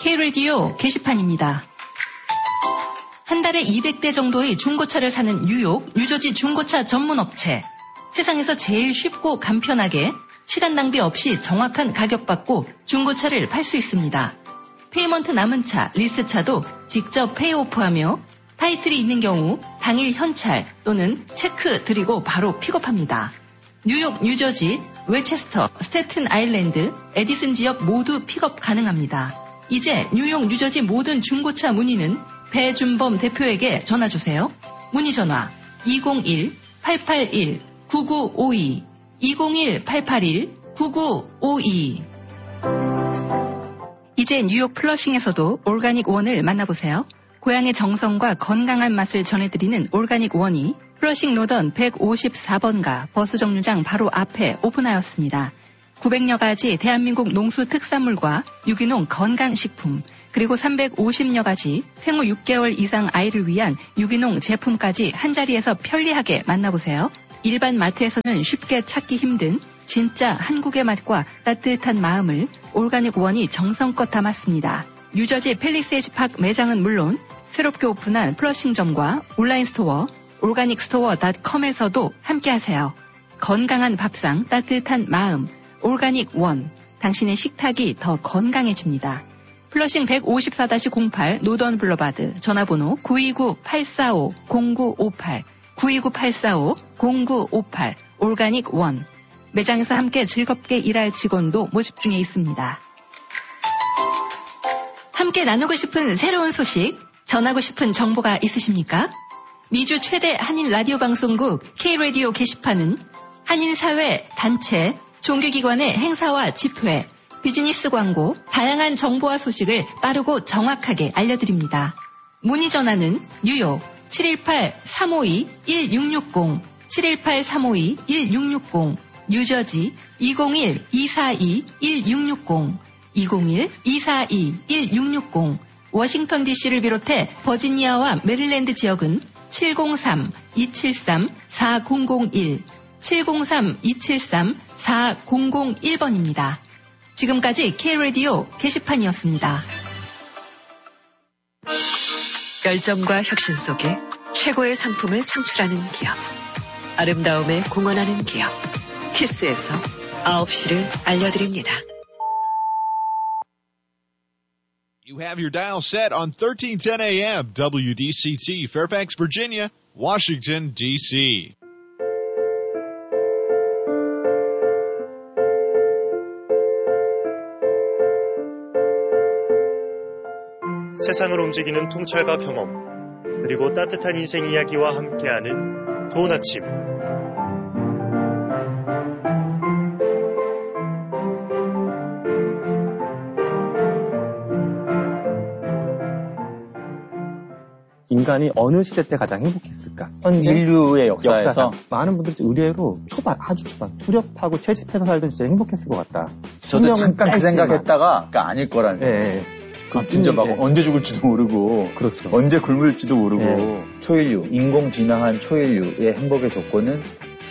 K-라디오 게시판입니다. 한 달에 200대 정도의 중고차를 사는 뉴욕, 뉴저지 중고차 전문업체. 세상에서 제일 쉽고 간편하게 시간 낭비 없이 정확한 가격 받고 중고차를 팔 수 있습니다. 페이먼트 남은 차, 리스차도 직접 페이오프하며 타이틀이 있는 경우 당일 현찰 또는 체크 드리고 바로 픽업합니다. 뉴욕, 뉴저지, 웨체스터, 스태튼 아일랜드, 에디슨 지역 모두 픽업 가능합니다. 이제 뉴욕, 뉴저지 모든 중고차 문의는 배준범 대표에게 전화주세요. 문의 전화 201-881-9952 201-881-9952 이제 뉴욕 플러싱에서도 올가닉 원을 만나보세요. 고향의 정성과 건강한 맛을 전해드리는 올가닉 원이 플러싱 노던 154번가 버스 정류장 바로 앞에 오픈하였습니다. 900여 가지 대한민국 농수 특산물과 유기농 건강식품, 그리고 350여 가지 생후 6개월 이상 아이를 위한 유기농 제품까지 한자리에서 편리하게 만나보세요. 일반 마트에서는 쉽게 찾기 힘든 진짜 한국의 맛과 따뜻한 마음을 올가닉 원이 정성껏 담았습니다. 뉴저지 팰리세이즈 파크 매장은 물론 새롭게 오픈한 플러싱점과 온라인 스토어 organicsstore.com에서도 함께하세요. 건강한 밥상, 따뜻한 마음, 올가닉 원. 당신의 식탁이 더 건강해집니다. 플러싱 154-08 노던 블러바드 전화번호 929-845-0958 929-845-0958 올가닉 원. 매장에서 함께 즐겁게 일할 직원도 모집 중에 있습니다. 함께 나누고 싶은 새로운 소식, 전하고 싶은 정보가 있으십니까? 미주 최대 한인 라디오 방송국 K-라디오 게시판은 한인사회, 단체, 종교기관의 행사와 집회, 비즈니스 광고, 다양한 정보와 소식을 빠르고 정확하게 알려드립니다. 문의 전화는 뉴욕 718-352-1660, 718-352-1660, 뉴저지 201-242-1660, 201-242-1660, 워싱턴 DC를 비롯해 버지니아와 메릴랜드 지역은 703-273-4001, 703-273-4001번입니다. 지금까지 K-라디오 게시판이었습니다. 열정과 혁신 속에 최고의 상품을 창출하는 기업. 아름다움에 공헌하는 기업. 키스에서 9시를 알려드립니다. You have your dial set on 1310 AM, WDCT, Fairfax, Virginia, Washington, D.C. 세상을 움직이는 통찰과 경험, 그리고 따뜻한 인생 이야기와 함께하는 좋은 아침. 인간이 어느 시대 때 가장 행복했을까? 인류의 역사에서 많은 분들이 의외로 아주 초반, 두렵하고 채집해서 살던 진짜 행복했을 것 같다. 저도 잠깐 그 생각했다가 아닐 거라는 생각. 네. 진짜 막 언제 죽을지도 모르고, 그렇죠. 언제 굶을지도 모르고. 네. 초인류, 인공지능한 초인류의 행복의 조건은?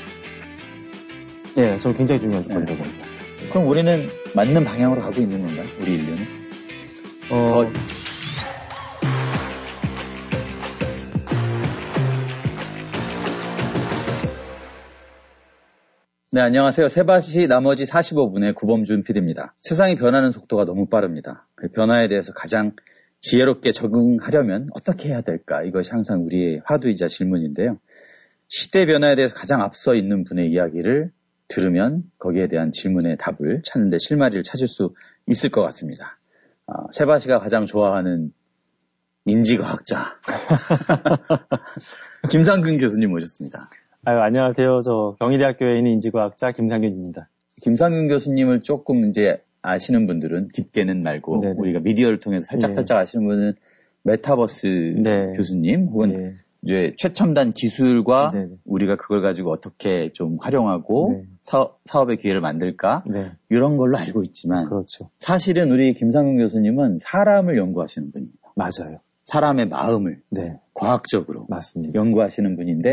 네, 저는 굉장히 중요한 조건이라고 봅니다. 그럼 우리는 맞는 방향으로 가고 있는 건가요? 우리 인류는? 네, 안녕하세요. 세바시 나머지 45분의 구범준 PD입니다. 세상이 변하는 속도가 너무 빠릅니다. 그 변화에 대해서 가장 지혜롭게 적응하려면 어떻게 해야 될까? 이것이 항상 우리의 화두이자 질문인데요. 시대 변화에 대해서 가장 앞서 있는 분의 이야기를 들으면 거기에 대한 질문의 답을 찾는데 실마리를 찾을 수 있을 것 같습니다. 세바시가 가장 좋아하는 인지과학자 김상균 교수님 모셨습니다. 안녕하세요. 저 경희대학교에 있는 인지과학자 김상균입니다. 김상균 교수님을 조금 이제 아시는 분들은 깊게는 말고 네네. 우리가 미디어를 통해서 살짝 아시는 분은 메타버스 교수님 혹은 이제 최첨단 기술과 우리가 그걸 가지고 어떻게 좀 활용하고 사업의 기회를 만들까 이런 걸로 알고 있지만 그렇죠. 사실은 우리 김상균 교수님은 사람을 연구하시는 분입니다. 맞아요. 사람의 마음을 과학적으로 맞습니다. 연구하시는 분인데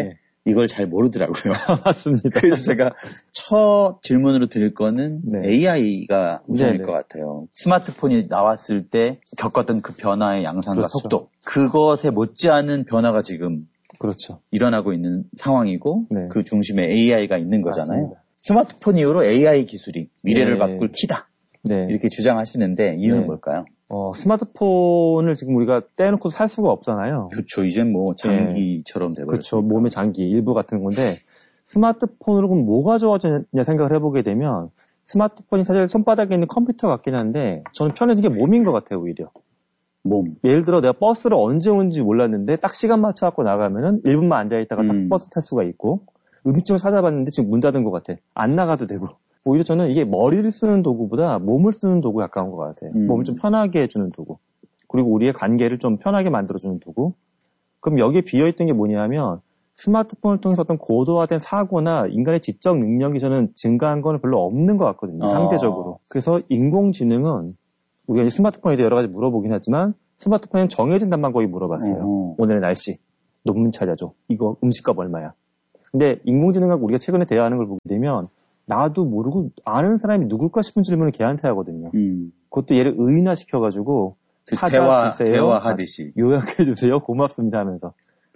이걸 잘 모르더라고요. 맞습니다. 그래서 제가 첫 질문으로 드릴 거는 네. AI가 우선일 네네. 것 같아요. 스마트폰이 나왔을 때 겪었던 그 변화의 양상과 그렇죠. 속도, 그것에 못지않은 변화가 지금 그렇죠. 일어나고 있는 상황이고 네. 그 중심에 AI가 있는 거잖아요. 맞습니다. 스마트폰 이후로 AI 기술이 미래를 네. 바꿀 키다. 네. 이렇게 주장하시는데 이유는 네. 뭘까요? 스마트폰을 지금 우리가 떼놓고 살 수가 없잖아요. 그렇죠. 이젠 뭐 장기처럼 돼버렸어요. 그렇죠. 몸의 장기 일부 같은 건데 스마트폰으로 그럼 뭐가 좋아졌냐 생각을 해보게 되면 스마트폰이 사실 손바닥에 있는 컴퓨터 같긴 한데 저는 편해진 게 몸인 것 같아요. 오히려. 몸. 예를 들어 내가 버스를 언제 오는지 몰랐는데 딱 시간 맞춰갖고 나가면은 1분만 앉아있다가 딱 버스 탈 수가 있고 음식점을 찾아봤는데 지금 문 닫은 것 같아. 안 나가도 되고. 오히려 저는 이게 머리를 쓰는 도구보다 몸을 쓰는 도구에 가까운 것 같아요. 몸을 좀 편하게 해주는 도구. 그리고 우리의 관계를 좀 편하게 만들어주는 도구. 그럼 여기에 비어있던 게 뭐냐면 스마트폰을 통해서 어떤 고도화된 사고나 인간의 지적 능력이 저는 증가한 건 별로 없는 것 같거든요. 상대적으로. 그래서 인공지능은 우리가 이제 스마트폰에 대해 여러 가지 물어보긴 하지만 스마트폰에는 정해진 답만 거의 물어봤어요. 오늘의 날씨, 논문 찾아줘. 이거 음식값 얼마야. 근데 인공지능하고 우리가 최근에 대화하는 걸 보게 되면 나도 모르고 아는 사람이 누굴까 싶은 질문을 걔한테 하거든요. 그것도 얘를 의인화시켜가지고 찾아주세요. 대화하듯이. 요약해주세요. 고맙습니다 하면서.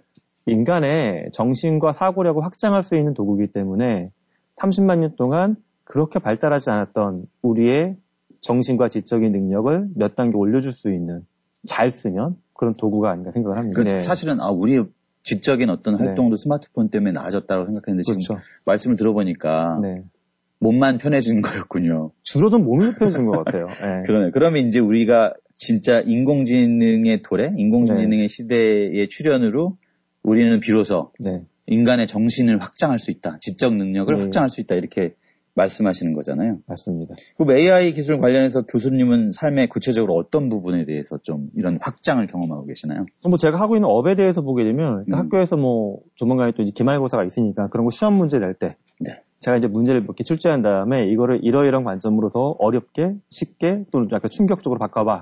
인간의 정신과 사고력을 확장할 수 있는 도구이기 때문에 30만 년 동안 그렇게 발달하지 않았던 우리의 정신과 지적인 능력을 몇 단계 올려줄 수 있는 잘 쓰면 그런 도구가 아닌가 생각을 합니다. 네. 사실은 우리의 지적인 어떤 활동도 네. 스마트폰 때문에 나아졌다고 생각했는데 그렇죠. 지금 말씀을 들어보니까 네. 몸만 편해지는 거였군요. 줄어든 몸이 편해진 것 같아요. 네. 그러네. 그러면 이제 우리가 진짜 인공지능의 도래, 인공지능의 시대의 출현으로 우리는 비로소 네. 인간의 정신을 확장할 수 있다. 지적 능력을 네. 확장할 수 있다. 이렇게 말씀하시는 거잖아요. 맞습니다. 그럼 AI 기술 관련해서 교수님은 삶의 구체적으로 어떤 부분에 대해서 좀 이런 확장을 경험하고 계시나요? 뭐 제가 하고 있는 업에 대해서 보게 되면 일단 학교에서 뭐 조만간에 또 이제 기말고사가 있으니까 그런 거 시험 문제 낼 때 네. 제가 이제 문제를 몇 개 출제한 다음에 이거를 이러이러한 관점으로 더 어렵게 쉽게 또는 약간 충격적으로 바꿔봐.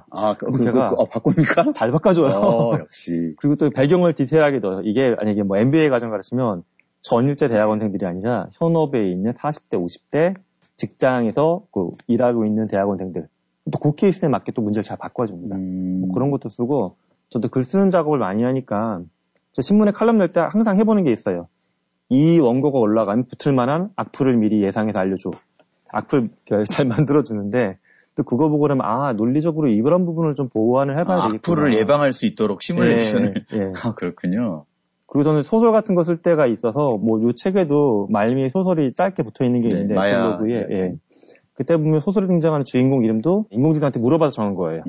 바꿉니까? 잘 바꿔줘요. 역시. 그리고 또 배경을 디테일하게 넣어요. 이게 만약에 뭐 MBA 과정 가르치면 전일제 대학원생들이 아니라 현업에 있는 40대, 50대 직장에서 일하고 있는 대학원생들 또 그 케이스에 맞게 또 문제를 잘 바꿔줍니다. 뭐 그런 것도 쓰고 저도 글 쓰는 작업을 많이 하니까 제 신문에 칼럼 낼 때 항상 해보는 게 있어요. 이 원고가 올라가면 붙을 만한 악플을 미리 예상해서 알려줘. 악플 잘 만들어주는데 또 그거 보고 그러면 논리적으로 이런 부분을 좀 보완을 해봐야 되겠구나. 악플을 예방할 수 있도록 시뮬레이션을. 예. 그렇군요. 그리고 저는 소설 같은 거 쓸 때가 있어서 뭐 요 책에도 말미에 소설이 짧게 붙어 있는 게 있는데 블로그에 예. 그때 보면 소설에 등장하는 주인공 이름도 인공지능한테 물어봐서 정한 거예요.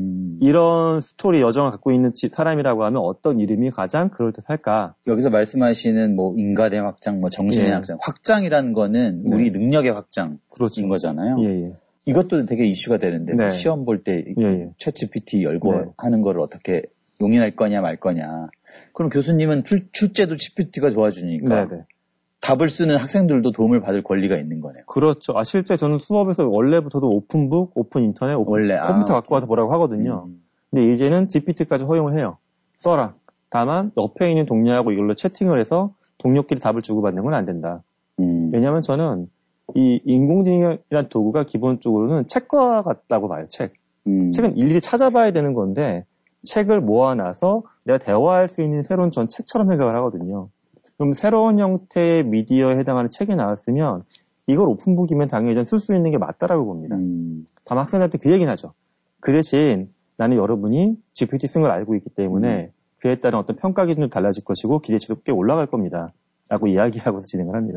이런 스토리 여정을 갖고 있는 사람이라고 하면 어떤 이름이 가장 그럴듯할까? 여기서 말씀하시는 뭐 인간의 확장, 뭐 정신의 확장, 확장이라는 거는 우리 능력의 확장인 거잖아요. 이것도 되게 이슈가 되는데 시험 볼 때 챗GPT 열고 하는 거를 어떻게 용인할 거냐 말 거냐. 그럼 교수님은 출제도 GPT가 도와주니까 답을 쓰는 학생들도 도움을 받을 권리가 있는 거네요. 그렇죠. 실제 저는 수업에서 원래부터도 오픈북, 오픈 인터넷, 컴퓨터 갖고 와서 보라고 하거든요. 근데 이제는 GPT까지 허용을 해요. 써라. 다만 옆에 있는 동료하고 이걸로 채팅을 해서 동료끼리 답을 주고받는 건 안 된다. 왜냐하면 저는 이 인공지능이라는 도구가 기본적으로는 책과 같다고 봐요. 책은 일일이 찾아봐야 되는 건데 책을 모아놔서 내가 대화할 수 있는 새로운 전 책처럼 생각을 하거든요. 그럼 새로운 형태의 미디어에 해당하는 책이 나왔으면 이걸 오픈북이면 당연히 쓸 수 있는 게 맞다라고 봅니다. 다만 학생들한테 그 얘기는 하죠. 그 대신 나는 여러분이 GPT 쓴 걸 알고 있기 때문에 그에 따른 어떤 평가 기준도 달라질 것이고 기대치도 꽤 올라갈 겁니다. 라고 이야기하고서 진행을 합니다.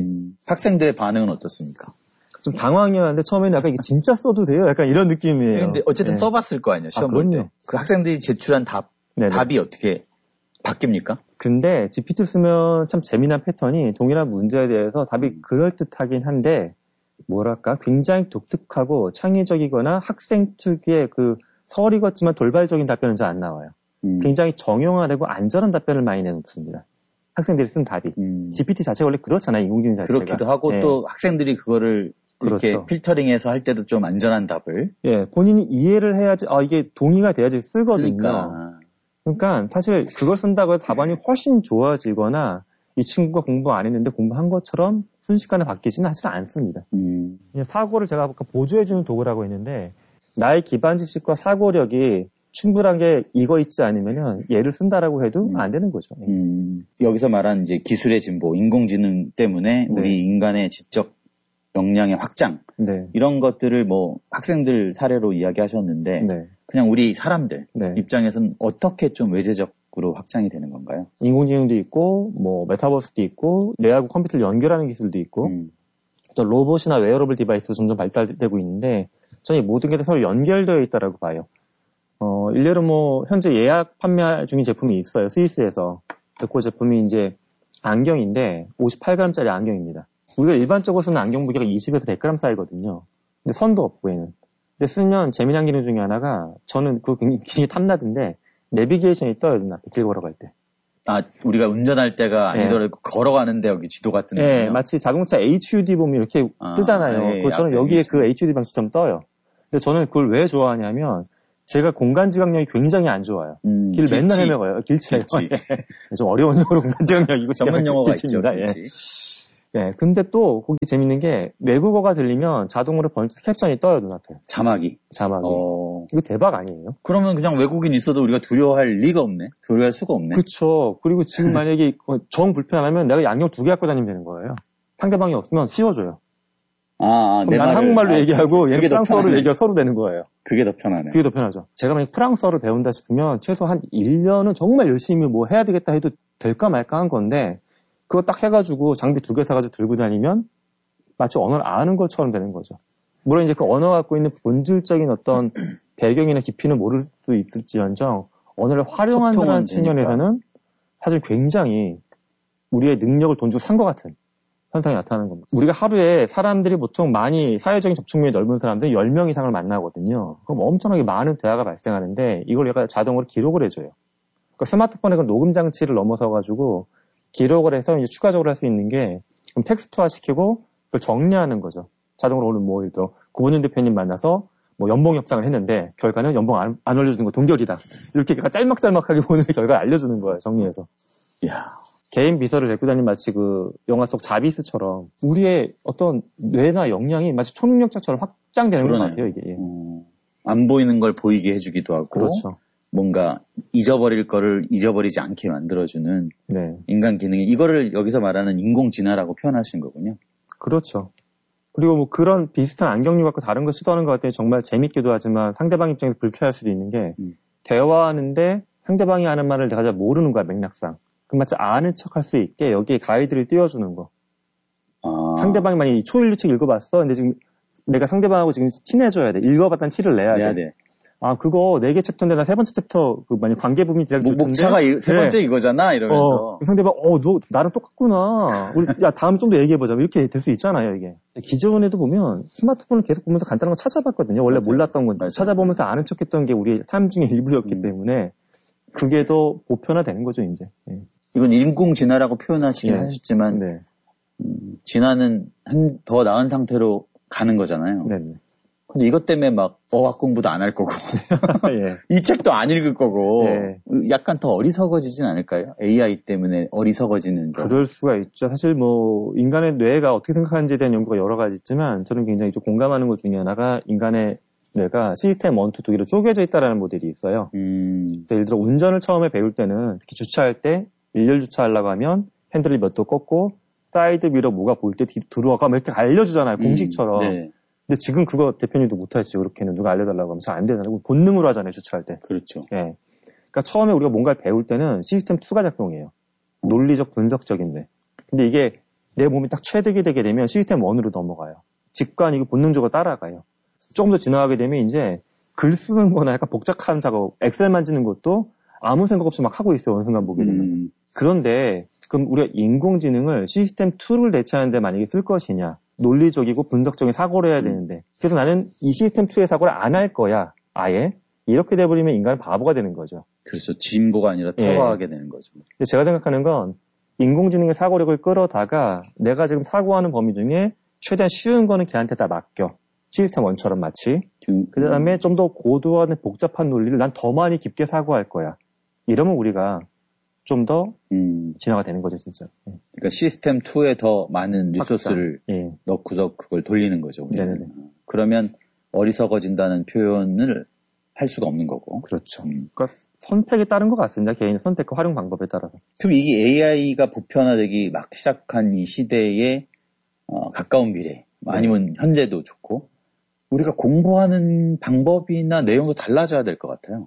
학생들의 반응은 어떻습니까? 좀 당황이었는데 처음에는 약간 이게 진짜 써도 돼요? 약간 이런 느낌이에요. 근데 어쨌든 써봤을 거 아니에요. 시험 볼 때. 그 학생들이 제출한 답이 어떻게 바뀝니까? 근데 GPT를 쓰면 참 재미난 패턴이 동일한 문제에 대해서 답이 그럴듯하긴 한데 뭐랄까 굉장히 독특하고 창의적이거나 학생 특유의 그 서리 같지만 돌발적인 답변은 잘 안 나와요. 굉장히 정형화되고 안전한 답변을 많이 내놓습니다. 학생들이 쓴 답이. GPT 자체가 원래 그렇잖아요. 인공지능 자체가. 그렇기도 하고 또 학생들이 그거를 이렇게 필터링해서 할 때도 좀 안전한 답을. 본인이 이해를 해야지 이게 동의가 돼야지 쓰거든요. 그러니까 사실 그걸 쓴다고 해서 답안이 훨씬 좋아지거나 이 친구가 공부 안 했는데 공부한 것처럼 순식간에 바뀌지는 사실 않습니다. 그냥 사고를 제가 아까 보조해주는 도구라고 했는데 나의 기반 지식과 사고력이 충분한 게 이거 있지 않으면은 얘를 쓴다라고 해도 안 되는 거죠. 여기서 말한 이제 기술의 진보, 인공지능 때문에 우리 인간의 지적 역량의 확장 이런 것들을 뭐 학생들 사례로 이야기하셨는데 그냥 우리 사람들 입장에서는 어떻게 좀 외재적으로 확장이 되는 건가요? 인공지능도 있고 뭐 메타버스도 있고 뇌하고 컴퓨터를 연결하는 기술도 있고 또 로봇이나 웨어러블 디바이스 점점 발달되고 있는데 저는 이 모든 게 다 서로 연결되어 있다라고 봐요. 일례로 뭐 현재 예약 판매 중인 제품이 있어요. 스위스에서. 그 제품이 이제 안경인데 58g짜리 안경입니다. 우리가 일반적으로 쓰는 안경 무게가 20에서 100g 사이거든요. 근데 선도 없고 얘는. 근데 쓰면 재미난 기능 중에 하나가 저는 그거 굉장히 탐나던데 내비게이션이 떠요. 눈앞에 길 걸어갈 때. 아, 우리가 운전할 때가 아니더라도 걸어가는데 여기 지도 같은 네, 마치 자동차 HUD 보면 이렇게 뜨잖아요. 그것처럼 여기에 그 HUD 방식처럼 떠요. 근데 저는 그걸 왜 좋아하냐면 제가 공간 지각력이 굉장히 안 좋아요. 길을 맨날 헤매가요. 길치예요. 좀 어려운 용어로 공간 지각력이고 전문 용어가 있죠. 네, 근데 또 거기 재밌는 게 외국어가 들리면 자동으로 번역 캡션이 떠요 눈앞에. 자막이. 이거 대박 아니에요? 그러면 그냥 외국인 있어도 우리가 두려워할 리가 없네. 두려워할 수가 없네. 그렇죠. 그리고 지금 만약에 정 불편하면 내가 양력 2개 갖고 다니면 되는 거예요. 상대방이 없으면 씌워줘요. 나는 한국말로 얘기하고 얘는 프랑스어로 얘기하고 서로 되는 거예요. 그게 더 편하네. 그게 더 편하죠. 제가 만약 프랑스어를 배운다 싶으면 최소 한 1년은 정말 열심히 뭐 해야 되겠다 해도 될까 말까 한 건데 그거 딱 해가지고 장비 2개 사가지고 들고 다니면 마치 언어를 아는 것처럼 되는 거죠. 물론 이제 그 언어가 갖고 있는 본질적인 어떤 배경이나 깊이는 모를 수 있을지언정 언어를 활용한다는 측면에서는 사실 굉장히 우리의 능력을 돈 주고 산 것 같은 현상이 나타나는 겁니다. 우리가 하루에 사람들이 보통 많이 사회적인 접촉면이 넓은 사람들은 10명 이상을 만나거든요. 그럼 엄청나게 많은 대화가 발생하는데 이걸 얘가 자동으로 기록을 해줘요. 그러니까 스마트폰에 그 녹음 장치를 넘어서가지고 기록을 해서 이제 추가적으로 할 수 있는 게 텍스트화 시키고 그걸 정리하는 거죠. 자동으로 오늘 뭐 예를 들어 구본윤 대표님 만나서 뭐 연봉 협상을 했는데 결과는 연봉 안 올려주는 거 동결이다. 이렇게 짤막짤막하게 보는 결과를 알려주는 거예요. 정리해서. 이야. 개인 비서를 데리고 다니는 마치 그 영화 속 자비스처럼 우리의 어떤 뇌나 역량이 마치 초능력자처럼 확장되는 것 같아요. 이게. 안 보이는 걸 보이게 해주기도 하고. 그렇죠. 뭔가 잊어버릴 거를 잊어버리지 않게 만들어주는 인간 기능이 이거를 여기서 말하는 인공지능이라고 표현하신 거군요. 그렇죠. 그리고 뭐 그런 비슷한 안경류 갖고 다른 거 시도하는 것 같더니 정말 재밌기도 하지만 상대방 입장에서 불쾌할 수도 있는 게 대화하는데 상대방이 하는 말을 내가 잘 모르는 거야 맥락상. 그 마치 아는 척 할 수 있게 여기에 가이드를 띄워주는 거. 상대방이 만약에 이 초일류책 읽어봤어. 근데 지금 내가 상대방하고 지금 친해져야 돼. 읽어봤다는 티를 내야 돼. 그거 4개 챕터인데 나 3번째 챕터 그 만약 관계 부분이 대략 좋던데. 목차가 3번째 이거잖아 이러면서. 상대방 너 나랑 똑같구나. 우리 다음에 좀 더 얘기해보자. 이렇게 될 수 있잖아요 이게. 기존에도 보면 스마트폰을 계속 보면서 간단한 거 찾아봤거든요. 원래 몰랐던 건데 찾아보면서 아는 척했던 게 우리의 삶 중에 일부였기 때문에 그게 더 보편화되는 거죠 이제. 이건 인공지능이라고 표현하시긴 하셨지만 진화는 더 나은 상태로 가는 거잖아요. 네. 근데 이것 때문에 막 어학 공부도 안 할 거고 이 책도 안 읽을 거고 약간 더 어리석어지진 않을까요? AI 때문에 어리석어지는 거. 그럴 수가 있죠. 사실 뭐 인간의 뇌가 어떻게 생각하는지에 대한 연구가 여러 가지 있지만 저는 굉장히 좀 공감하는 것 중에 하나가 인간의 뇌가 시스템 1, 2, 2개로 쪼개져 있다라는 모델이 있어요. 예를 들어 운전을 처음에 배울 때는 특히 주차할 때 일렬 주차하려고 하면 핸들을 몇 도 꺾고 사이드 미러 뭐가 보일 때 들어와가 이렇게 알려주잖아요. 공식처럼. 근데 지금 그거 대표님도 못하시죠. 그렇게는 누가 알려달라고 하면 잘 안 되잖아요. 본능으로 하잖아요. 주차할 때. 그렇죠. 그러니까 처음에 우리가 뭔가를 배울 때는 시스템 2가 작동해요. 논리적 분석적인데. 근데 이게 내 몸이 딱 체득이 되게 되면 시스템 1으로 넘어가요. 직관이고 본능적으로 따라가요. 조금 더 지나가게 되면 이제 글 쓰는 거나 약간 복잡한 작업, 엑셀 만지는 것도 아무 생각 없이 막 하고 있어요. 어느 순간 보게 되면. 그런데 그럼 우리가 인공지능을 시스템 2를 대체하는데 만약에 쓸 것이냐. 논리적이고 분석적인 사고를 해야 되는데. 그래서 나는 이 시스템 2의 사고를 안 할 거야. 아예. 이렇게 돼버리면 인간은 바보가 되는 거죠. 그렇죠. 진보가 아니라 퇴화하게 되는 거죠. 근데 제가 생각하는 건 인공지능의 사고력을 끌어다가 내가 지금 사고하는 범위 중에 최대한 쉬운 거는 걔한테 다 맡겨. 시스템 1처럼 마치. 그 다음에 좀 더 고도화된 복잡한 논리를 난 더 많이 깊게 사고할 거야. 이러면 우리가 좀 더 진화가 되는 거죠, 진짜. 그러니까 시스템 2에 더 많은 리소스를 예. 넣고서 그걸 돌리는 거죠. 네네네. 그러면 어리석어진다는 표현을 할 수가 없는 거고. 그렇죠. 그러니까 선택에 따른 것 같습니다. 개인의 선택과 활용 방법에 따라서. 그럼 이게 AI가 보편화되기 막 시작한 이 시대에 가까운 미래, 아니면 현재도 좋고, 우리가 공부하는 방법이나 내용도 달라져야 될 것 같아요.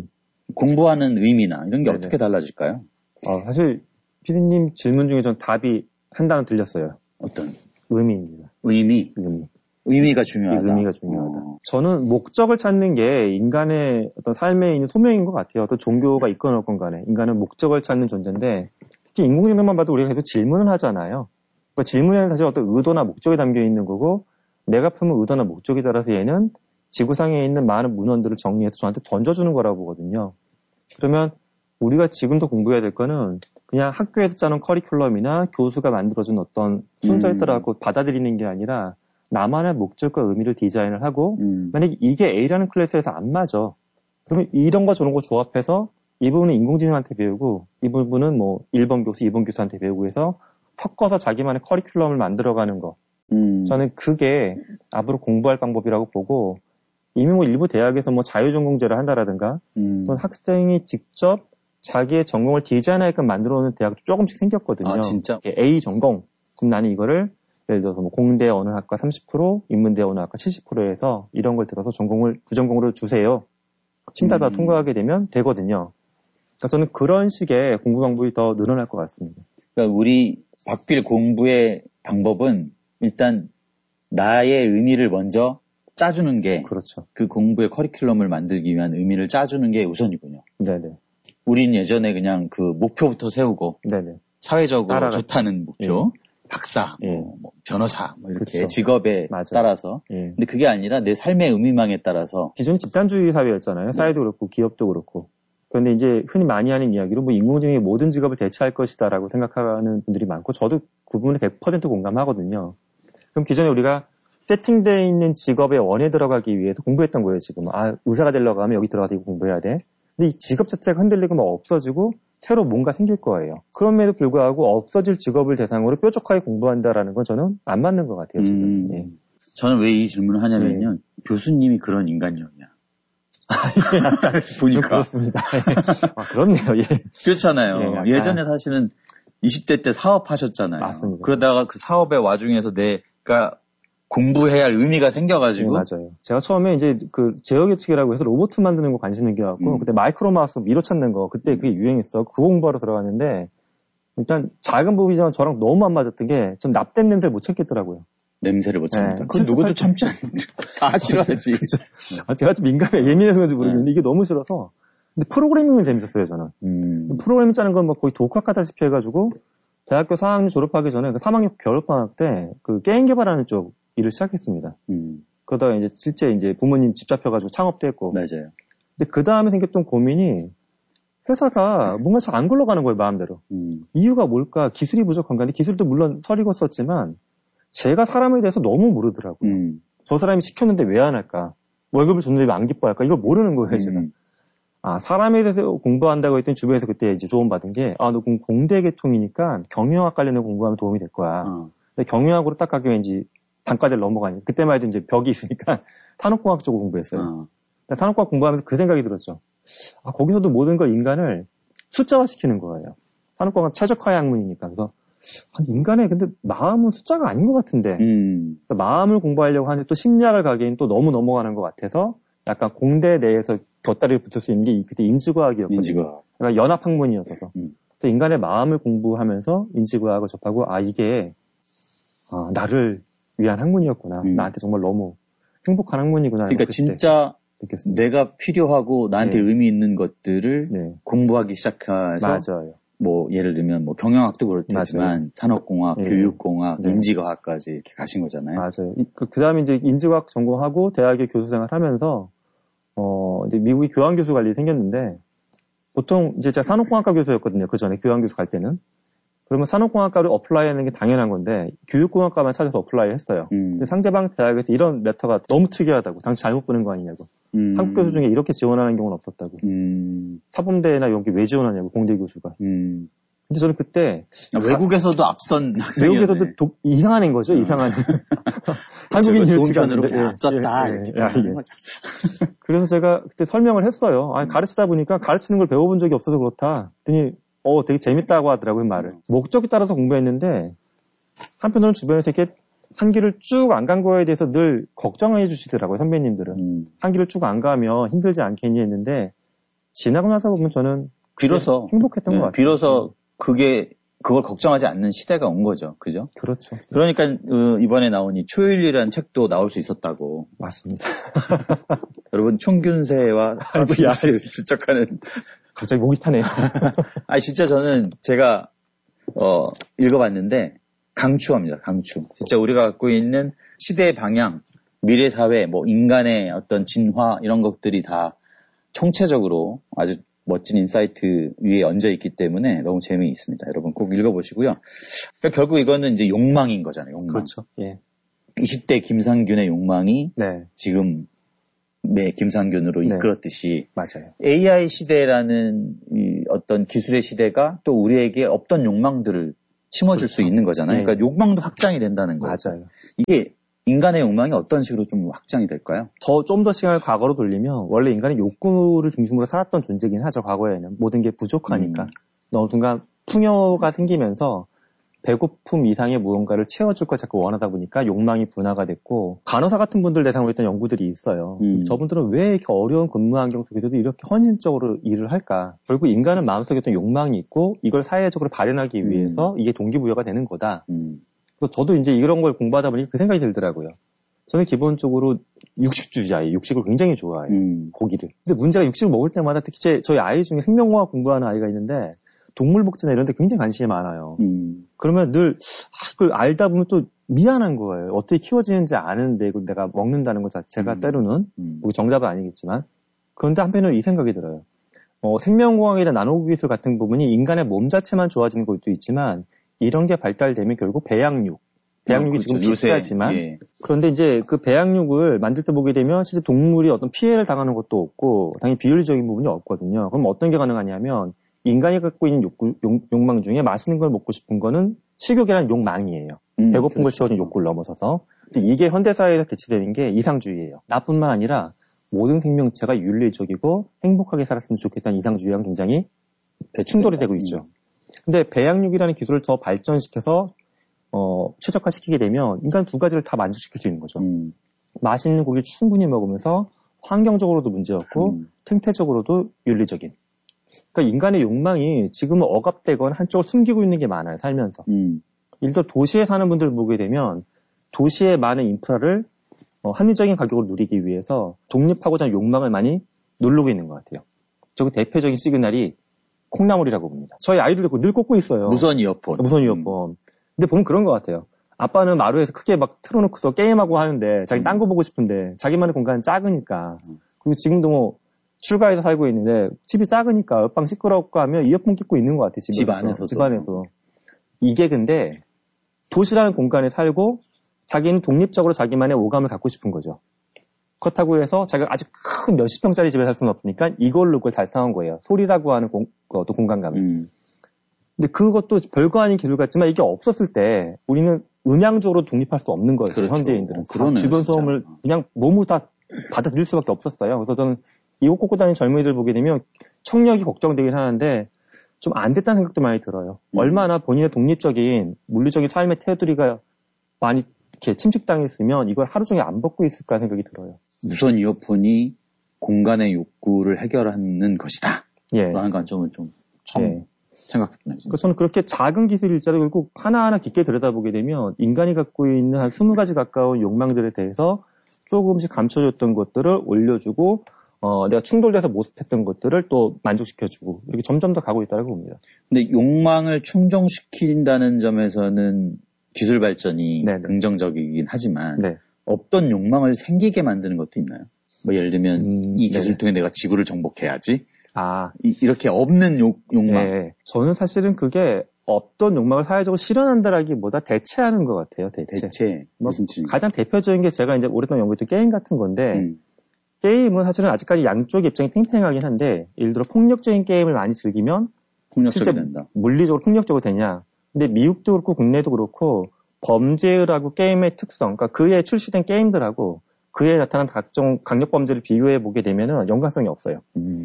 공부하는 의미나 이런 게 네네. 어떻게 달라질까요? 사실 피디님 질문 중에 전 답이 한 단어 들렸어요. 어떤? 의미입니다. 의미? 의미가 중요하다. 의미가 중요하다. 저는 목적을 찾는 게 인간의 어떤 삶에 있는 소명인 것 같아요. 어떤 종교가 있건 없건 간에 인간은 목적을 찾는 존재인데, 특히 인공지능만 봐도 우리가 계속 질문을 하잖아요. 그러니까 질문에는 사실 어떤 의도나 목적이 담겨 있는 거고, 내가 품은 의도나 목적에 따라서 얘는 지구상에 있는 많은 문헌들을 정리해서 저한테 던져주는 거라고 보거든요. 그러면 우리가 지금도 공부해야 될 거는 그냥 학교에서 짜는 커리큘럼이나 교수가 만들어준 어떤 순서에 따라서 받아들이는 게 아니라 나만의 목적과 의미를 디자인을 하고, 만약에 이게 A라는 클래스에서 안 맞아, 그러면 이런 거 저런 거 조합해서 이 부분은 인공지능한테 배우고 이 부분은 뭐 1번 교수, 2번 교수한테 배우고 해서 섞어서 자기만의 커리큘럼을 만들어가는 거. 저는 그게 앞으로 공부할 방법이라고 보고, 이미 뭐 일부 대학에서 뭐 자유전공제를 한다라든가 또는 학생이 직접 자기의 전공을 디자인하게끔 만들어놓는 대학도 조금씩 생겼거든요. 아, 진짜? A 전공. 그럼 나는 이거를 예를 들어서 뭐 공대 어느 학과 30%, 인문대 어느 학과 70%에서 이런 걸 들어서 전공을 부전공으로 주세요. 심사가 통과하게 되면 되거든요. 그러니까 저는 그런 식의 공부 방법이 더 늘어날 것 같습니다. 그러니까 우리 박필 공부의 방법은 일단 나의 의미를 먼저 짜주는 게, 그렇죠. 그 공부의 커리큘럼을 만들기 위한 의미를 짜주는 게 우선이군요. 네네. 우린 예전에 그냥 그 목표부터 세우고, 네네. 사회적으로 좋다는 목표, 박사, 예. 뭐 변호사, 뭐 이렇게 그렇죠. 직업에 맞아요. 따라서. 예. 근데 그게 아니라 내 삶의 의미망에 따라서. 기존이 집단주의 사회였잖아요. 사회도 그렇고 기업도 그렇고. 그런데 이제 흔히 많이 하는 이야기로 뭐 인공지능이 모든 직업을 대체할 것이다라고 생각하는 분들이 많고, 저도 그 부분에 100% 공감하거든요. 그럼 기존에 우리가 세팅되어 있는 직업의 원에 들어가기 위해서 공부했던 거예요, 지금. 의사가 되려고 하면 여기 들어가서 이거 공부해야 돼. 근데 이 직업 자체가 흔들리고 막 없어지고 새로 뭔가 생길 거예요. 그럼에도 불구하고 없어질 직업을 대상으로 뾰족하게 공부한다라는 건 저는 안 맞는 것 같아요, 지금. 예. 저는 왜 이 질문을 하냐면요. 교수님이 그런 인간형이야. 보니까. 그렇습니다. 그렇네요, 예. 그렇잖아요. 예, 예전에 사실은 20대 때 사업하셨잖아요. 맞습니다. 그러다가 그 사업의 와중에서 내가 공부해야 할 의미가 생겨가지고. 네, 맞아요. 제가 처음에 이제 그 제어 예측이라고 해서 로봇 만드는 거 관심 생겨갖고, 그때 마이크로 마우스 미로 찾는 거, 그때 그게 유행했어. 그거 공부하러 들어갔는데, 일단 작은 부분이지만 저랑 너무 안 맞았던 게, 전 납땜 냄새를 못 참겠더라고요. 냄새를 못 참는다. 네, 그건 누구도 참지 않는데. 다 싫어하지. 제가 좀 예민해서 그런지 모르겠는데, 이게 너무 싫어서. 근데 프로그래밍은 재밌었어요, 저는. 프로그래밍 짜는 건 뭐 거의 독학하다시피 해가지고, 대학교 4학년 졸업하기 전에 그 3학년 겨울방학 때 그 게임 개발하는 쪽 일을 시작했습니다. 그러다가 이제 실제 이제 부모님 집 잡혀가지고 창업도 했고. 맞아요. 근데 그 다음에 생겼던 고민이, 회사가 뭔가 잘 안 굴러가는 거예요, 마음대로. 이유가 뭘까? 기술이 부족한가? 근데 기술도 물론 설익었었지만, 제가 사람에 대해서 너무 모르더라고요. 저 사람이 시켰는데 왜 안 할까? 월급을 줬는데 왜 안 기뻐할까? 이걸 모르는 거예요, 제가. 사람에 대해서 공부한다고 했더니 주변에서 그때 이제 조언받은 게, 너 공대 계통이니까 경영학 관련된 공부하면 도움이 될 거야. 근데 경영학으로 딱 가기 왠지 단과대를 넘어가니까, 그때만 해도 이제 벽이 있으니까 산업공학 쪽을 공부했어요. 산업공학 공부하면서 그 생각이 들었죠. 거기서도 모든 걸 인간을 숫자화 시키는 거예요. 산업공학 최적화의 학문이니까. 그래서 인간의 근데 마음은 숫자가 아닌 것 같은데, 그러니까 마음을 공부하려고 하는데 또 심리학을 가기엔 또 너무 넘어가는 것 같아서, 약간 공대 내에서 곁다리를 붙을 수 있는 게 그때 인지과학이었거든요. 인지과학. 그러니까 연합학문이었어서. 그래서 인간의 마음을 공부하면서 인지과학을 접하고, 이게 나를 위한 학문이었구나. 나한테 정말 너무 행복한 학문이구나. 그러니까 진짜 느꼈습니다. 내가 필요하고 나한테 의미 있는 것들을 공부하기 시작해서, 맞아요. 뭐 예를 들면 뭐 경영학도 그렇겠지만 맞아요. 산업공학, 교육공학, 인지과학까지 이렇게 가신 거잖아요. 맞아요. 그 다음에 이제 인지과학 전공하고 대학에 교수생활 하면서 이제 미국이 교환교수 갈 일이 생겼는데, 보통 이제 제가 산업공학과 교수였거든요. 그 전에 교환교수 갈 때는. 그러면 산업공학과를 어플라이 하는 게 당연한 건데, 교육공학과만 찾아서 어플라이 했어요. 근데 상대방 대학에서 이런 레터가 너무 특이하다고, 당신 잘못 보는 거 아니냐고. 한국 교수 중에 이렇게 지원하는 경우는 없었다고. 사범대나 이런 게 왜 지원하냐고, 공대 교수가. 근데 저는 그때 외국에서도 앞선 학생이었네. 외국에서도 이상한 애인 거죠, 이상한 애. 한국인 좋은 편으로 앞섰다. 그래서 제가 그때 설명을 했어요. 가르치다 보니까 가르치는 걸 배워본 적이 없어서 그렇다. 그랬더니 되게 재밌다고 하더라고요, 말을. 목적에 따라서 공부했는데 한편으로는 주변에서 이렇게 한 길을 쭉 안 간 거에 대해서 늘 걱정해 주시더라고요, 선배님들은. 한 길을 쭉 안 가면 힘들지 않겠니 했는데 지나고 나서 보면 저는 비로소 행복했던 것 같아요. 비로소 그걸 걱정하지 않는 시대가 온 거죠. 그죠? 그렇죠. 그러니까 이번에 나온 이 초일리라는 책도 나올 수 있었다고. 맞습니다. 여러분 총균세와 사비야를 추적하는 갑자기 목이 타네요. 진짜 저는 제가 읽어봤는데 강추합니다. 강추. 진짜 우리가 갖고 있는 시대의 방향, 미래 사회, 뭐 인간의 어떤 진화 이런 것들이 다 총체적으로 아주 멋진 인사이트 위에 얹어 있기 때문에 너무 재미있습니다. 여러분 꼭 읽어보시고요. 그러니까 결국 이거는 이제 욕망인 거잖아요. 욕망. 그렇죠. 예. 20대 김상균의 욕망이 네. 지금 김상균으로 이끌었듯이 맞아요. AI 시대라는 이 어떤 기술의 시대가 또 우리에게 없던 욕망들을 심어줄 수 있는 거잖아요. 그러니까 욕망도 확장이 된다는 거예요. 맞아요. 이게 인간의 욕망이 어떤 식으로 좀 확장이 될까요? 좀 더 시간을 과거로 돌리면 원래 인간은 욕구를 중심으로 살았던 존재긴 하죠. 과거에는 모든 게 부족하니까. 어느 순간 풍요가 생기면서 배고픔 이상의 무언가를 채워줄 걸 자꾸 원하다 보니까 욕망이 분화가 됐고 간호사 같은 분들 대상으로 했던 연구들이 있어요. 저분들은 왜 이렇게 어려운 근무 환경 속에서도 이렇게 헌신적으로 일을 할까? 결국 인간은 마음속에 어떤 욕망이 있고 이걸 사회적으로 발현하기 위해서 이게 동기부여가 되는 거다. 그래서 저도 이제 이런 걸 공부하다 보니 그 생각이 들더라고요. 저는 기본적으로 육식주의자예요. 육식을 굉장히 좋아해요. 고기를. 근데 문제가 육식을 먹을 때마다 특히 저희 아이 중에 생명공학 공부하는 아이가 있는데 동물복지나 이런 데 굉장히 관심이 많아요. 그러면 늘 그걸 알다 보면 또 미안한 거예요. 어떻게 키워지는지 아는데 이걸 내가 먹는다는 것 자체가 때로는 뭐 정답은 아니겠지만 그런데 한편으로 이 생각이 들어요. 생명공학이나 나노기술 같은 부분이 인간의 몸 자체만 좋아지는 것도 있지만 이런 게 발달되면 결국 배양육이 그렇죠. 지금 비슷하지만 예. 그런데 이제 그 배양육을 만들 때 보게 되면 실제 동물이 어떤 피해를 당하는 것도 없고 당연히 비윤리적인 부분이 없거든요. 그럼 어떤 게 가능하냐면 인간이 갖고 있는 욕망 중에 맛있는 걸 먹고 싶은 거는 식욕이라는 욕망이에요. 배고픈 걸 채워준 욕구를 넘어서서. 근데 이게 현대사회에서 대치되는 게 이상주의예요. 나뿐만 아니라 모든 생명체가 윤리적이고 행복하게 살았으면 좋겠다는 이상주의랑 굉장히 충돌이 되고 있죠. 근데 배양육이라는 기술을 더 발전시켜서 최적화시키게 되면 인간 두 가지를 다 만족시킬 수 있는 거죠. 맛있는 고기를 충분히 먹으면서 환경적으로도 문제없고 생태적으로도 윤리적인. 그러니까 인간의 욕망이 지금은 억압되거나 한쪽을 숨기고 있는 게 많아요. 살면서. 예를 들어 도시에 사는 분들을 보게 되면 도시의 많은 인프라를 합리적인 가격으로 누리기 위해서 독립하고자 하는 욕망을 많이 누르고 있는 것 같아요. 저기 대표적인 시그널이 콩나물이라고 봅니다. 저희 아이들도 늘 꽂고 있어요. 무선 이어폰. 근데 보면 그런 것 같아요. 아빠는 마루에서 크게 막 틀어놓고서 게임하고 하는데 자기 딴 거 보고 싶은데 자기만의 공간은 작으니까. 그리고 지금도 뭐 출가해서 살고 있는데 집이 작으니까 옆방 시끄럽고 하면 이어폰 끼고 있는 것 같아요. 집 안에서. 이게 근데 도시라는 공간에 살고 자기는 독립적으로 자기만의 오감을 갖고 싶은 거죠. 그렇다고 해서 자기가 아주 큰 몇십 평짜리 집에 살 수는 없으니까 이걸로 그걸 달성한 거예요. 소리라고 하는 어떤 공간감을. 근데 그것도 별거 아닌 기술 같지만 이게 없었을 때 우리는 음향적으로 독립할 수 없는 거예요. 그렇죠. 현대인들은. 주변 소음을 그냥 몸으로 다 받아들일 수밖에 없었어요. 그래서 저는 이거 꽂고 다니는 젊은이들 보게 되면 청력이 걱정되긴 하는데 좀 안 됐다는 생각도 많이 들어요. 얼마나 본인의 독립적인 물리적인 삶의 테두리가 많이 이렇게 침식당했으면 이걸 하루 종일 안 벗고 있을까 생각이 들어요. 무선 이어폰이 공간의 욕구를 해결하는 것이다. 라는 관점은 좀 처음 생각했네요. 그래서 저는 그렇게 작은 기술일자도 결국 하나하나 깊게 들여다보게 되면 인간이 갖고 있는 한 20가지 가까운 욕망들에 대해서 조금씩 감춰줬던 것들을 올려주고 내가 충돌돼서 못했던 것들을 또 만족시켜주고 이렇게 점점 더 가고 있다고 봅니다. 근데 욕망을 충족시킨다는 점에서는 기술 발전이 긍정적이긴 하지만 없던 욕망을 생기게 만드는 것도 있나요? 뭐 예를 들면 이 기술을 통해 내가 지구를 정복해야지. 이렇게 없는 욕망. 저는 사실은 그게 없던 욕망을 사회적으로 실현한다라기보다 대체하는 것 같아요. 대체. 무슨 뜻인가요? 가장 대표적인 게 제가 이제 오랫동안 연구했던 게임 같은 건데 게임은 사실은 아직까지 양쪽의 입장이 팽팽하긴 한데, 예를 들어 폭력적인 게임을 많이 즐기면 폭력적이 된다. 물리적으로 폭력적으로 되냐. 근데 미국도 그렇고 국내도 그렇고 범죄라고 게임의 특성, 그러니까 그에 출시된 게임들하고 그에 나타난 각종 강력 범죄를 비교해 보게 되면은 연관성이 없어요.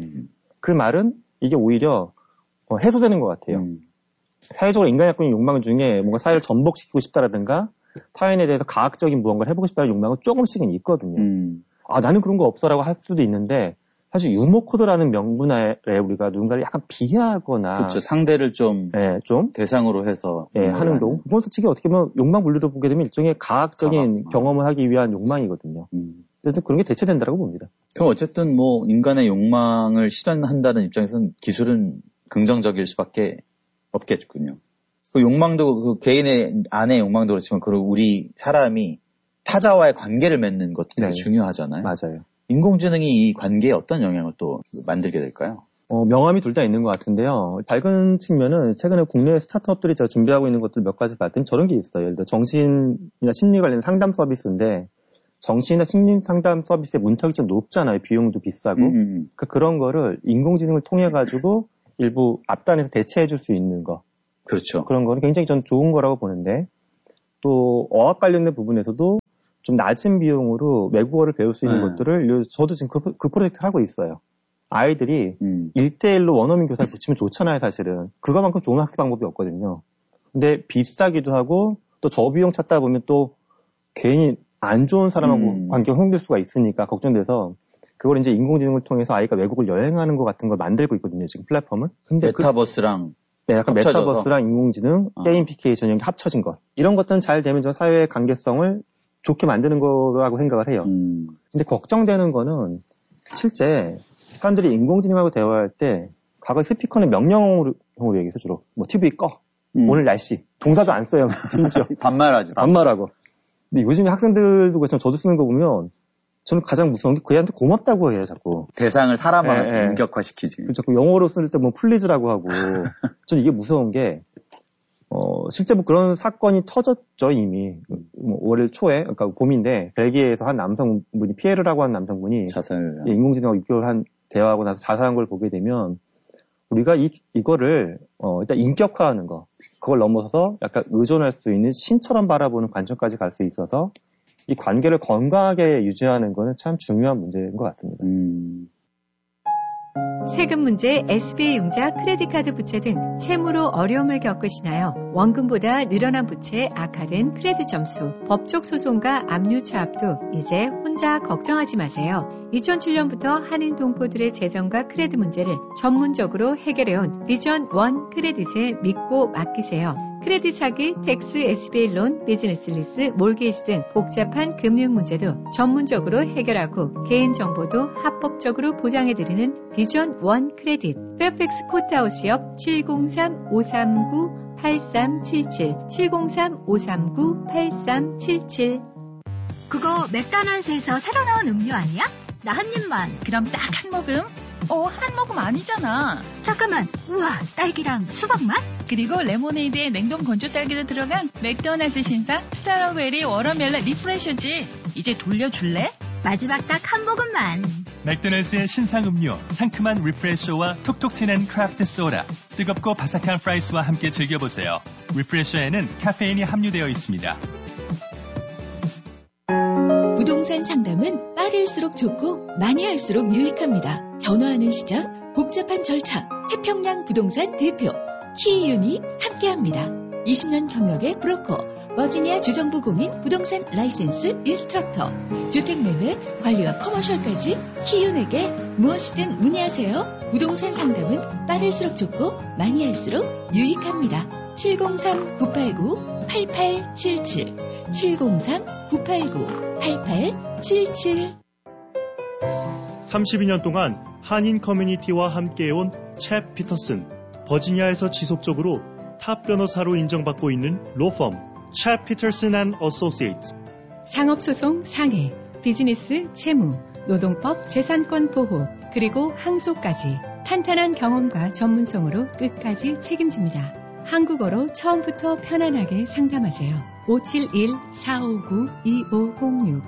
그 말은 이게 오히려 해소되는 것 같아요. 사회적으로 인간이 갖고 있는 욕망 중에 뭔가 사회를 전복시키고 싶다라든가 타인에 대해서 가학적인 무언가를 해보고 싶다는 욕망은 조금씩은 있거든요. 나는 그런 거 없어라고 할 수도 있는데 사실 유머 코드라는 명분에 우리가 누군가를 약간 비하하거나 그렇죠. 상대를 좀 대상으로 해서 하는 경우 그건 솔직히 어떻게 보면 욕망 분류를 보게 되면 일종의 가학적인 경험을 하기 위한 욕망이거든요. 그래서 그런 게 대체된다고 봅니다. 그럼 어쨌든 뭐 인간의 욕망을 실현한다는 입장에서는 기술은 긍정적일 수밖에 없겠군요. 그 욕망도 그 개인의 안의 욕망도 그렇지만 그리고 우리 사람이 타자와의 관계를 맺는 것도 되게 중요하잖아요. 맞아요. 인공지능이 이 관계에 어떤 영향을 또 만들게 될까요? 명암이 둘 다 있는 것 같은데요. 밝은 측면은 최근에 국내 스타트업들이 제가 준비하고 있는 것들 몇 가지 봤더니 저런 게 있어요. 예를 들어 정신이나 심리 관련 상담 서비스인데 정신이나 심리 상담 서비스의 문턱이 좀 높잖아요. 비용도 비싸고. 그러니까 그런 거를 인공지능을 통해 가지고 일부 앞단에서 대체해 줄 수 있는 거. 그렇죠. 그런 거는 굉장히 전 좋은 거라고 보는데 또 어학 관련된 부분에서도 좀 낮은 비용으로 외국어를 배울 수 있는 것들을 저도 지금 그 프로젝트를 하고 있어요. 아이들이 1대1로 원어민 교사를 붙이면 좋잖아요, 사실은. 그거만큼 좋은 학습 방법이 없거든요. 근데 비싸기도 하고 또 저비용 찾다 보면 또 괜히 안 좋은 사람하고 관계가 형될 수가 있으니까 걱정돼서 그걸 이제 인공지능을 통해서 아이가 외국을 여행하는 것 같은 걸 만들고 있거든요, 지금 플랫폼을. 근데 메타버스랑 약간 합쳐져서. 메타버스랑 인공지능, 게임피케이션 이런 게 합쳐진 것. 이런 것들은 잘 되면 저 사회의 관계성을 좋게 만드는 거라고 생각을 해요. 근데 걱정되는 거는 실제 사람들이 인공지능하고 대화할 때 과거 스피커는 명령어로 얘기해서 주로 뭐 TV 꺼, 오늘 날씨, 동사도 안 써요. 반말하죠. 반말하고. 근데 요즘에 학생들도 그렇지만 저도 쓰는 거 보면 저는 가장 무서운 게 그애한테 고맙다고 해요, 자꾸. 대상을 사람화하지, 인격화시키지. 자꾸 영어로 쓸 때 뭐 플리즈라고 하고. 저는 이게 무서운 게 실제 뭐 그런 사건이 터졌죠, 이미. 뭐 월 초에, 그러니까 봄인데, 벨기에에서 한 남성분이, 피에르라고 하는 남성분이 인공지능하고 6개월 한 대화하고 나서 자살한 걸 보게 되면, 우리가 이거를, 일단 인격화하는 거, 그걸 넘어서서 약간 의존할 수 있는 신처럼 바라보는 관점까지 갈 수 있어서, 이 관계를 건강하게 유지하는 거는 참 중요한 문제인 것 같습니다. 세금 문제, SBA 융자, 크레딧카드 부채 등 채무로 어려움을 겪으시나요? 원금보다 늘어난 부채, 악화된 크레딧 점수, 법적 소송과 압류 차압도 이제 혼자 걱정하지 마세요. 2007년부터 한인 동포들의 재정과 크레딧 문제를 전문적으로 해결해온 비전 원 크레딧에 믿고 맡기세요. 크레딧 사기, 텍스, SBA 론, 비즈니스 리스, 몰게이지 등 복잡한 금융 문제도 전문적으로 해결하고 개인정보도 합법적으로 보장해드리는 비전 원 크레딧. 페어팩스 코트하우스 옆 703-539-8377 703-539-8377. 그거 맥도날드에서 새로 나온 음료 아니야? 나 한 입만. 그럼 딱 한 모금? 한 모금 아니잖아. 잠깐만. 우와, 딸기랑 수박 맛? 그리고 레모네이드에 냉동 건조 딸기도 들어간 맥도날드 신상 스트로베리 워터멜론 리프레셔지. 이제 돌려줄래? 마지막 딱 한 모금만. 맥도날드의 신상 음료, 상큼한 리프레셔와 톡톡 튀는 크래프트 소다, 뜨겁고 바삭한 프라이스와 함께 즐겨보세요. 리프레셔에는 카페인이 함유되어 있습니다. 부동산 상담은 빠를수록 좋고 많이 할수록 유익합니다. 변화하는 시장, 복잡한 절차, 태평양 부동산 대표 키이윤이 함께합니다. 20년 경력의 브로커, 버지니아 주정부 공인 부동산 라이센스 인스트럭터, 주택매매, 관리와 커머셜까지 키이윤에게 무엇이든 문의하세요. 부동산 상담은 빠를수록 좋고 많이 할수록 유익합니다. 703-989-8877 703-989-8877 32년 동안 한인 커뮤니티와 함께해온 챕 피터슨, 버지니아에서 지속적으로 탑 변호사로 인정받고 있는 로펌 챕 피터슨 앤 어소시에이츠. 상업소송 상해, 비즈니스 채무, 노동법 재산권 보호, 그리고 항소까지 탄탄한 경험과 전문성으로 끝까지 책임집니다. 한국어로 처음부터 편안하게 상담하세요. 571-459-2506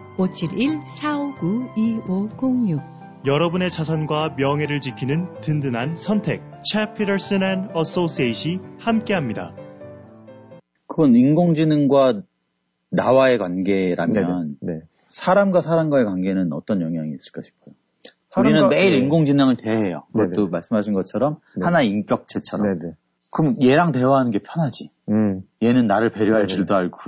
571-459-2506 여러분의 자산과 명예를 지키는 든든한 선택. 챗 피터슨 앤 어소시에이트이 함께합니다. 그건 인공지능과 나와의 관계라면 네. 사람과 사람과의 관계는 어떤 영향이 있을까 싶어요. 우리는 매일 인공지능을 대해요. 그것도 말씀하신 것처럼 하나의 인격체처럼. 그럼 얘랑 대화하는 게 편하지. 얘는 나를 배려할 줄도 알고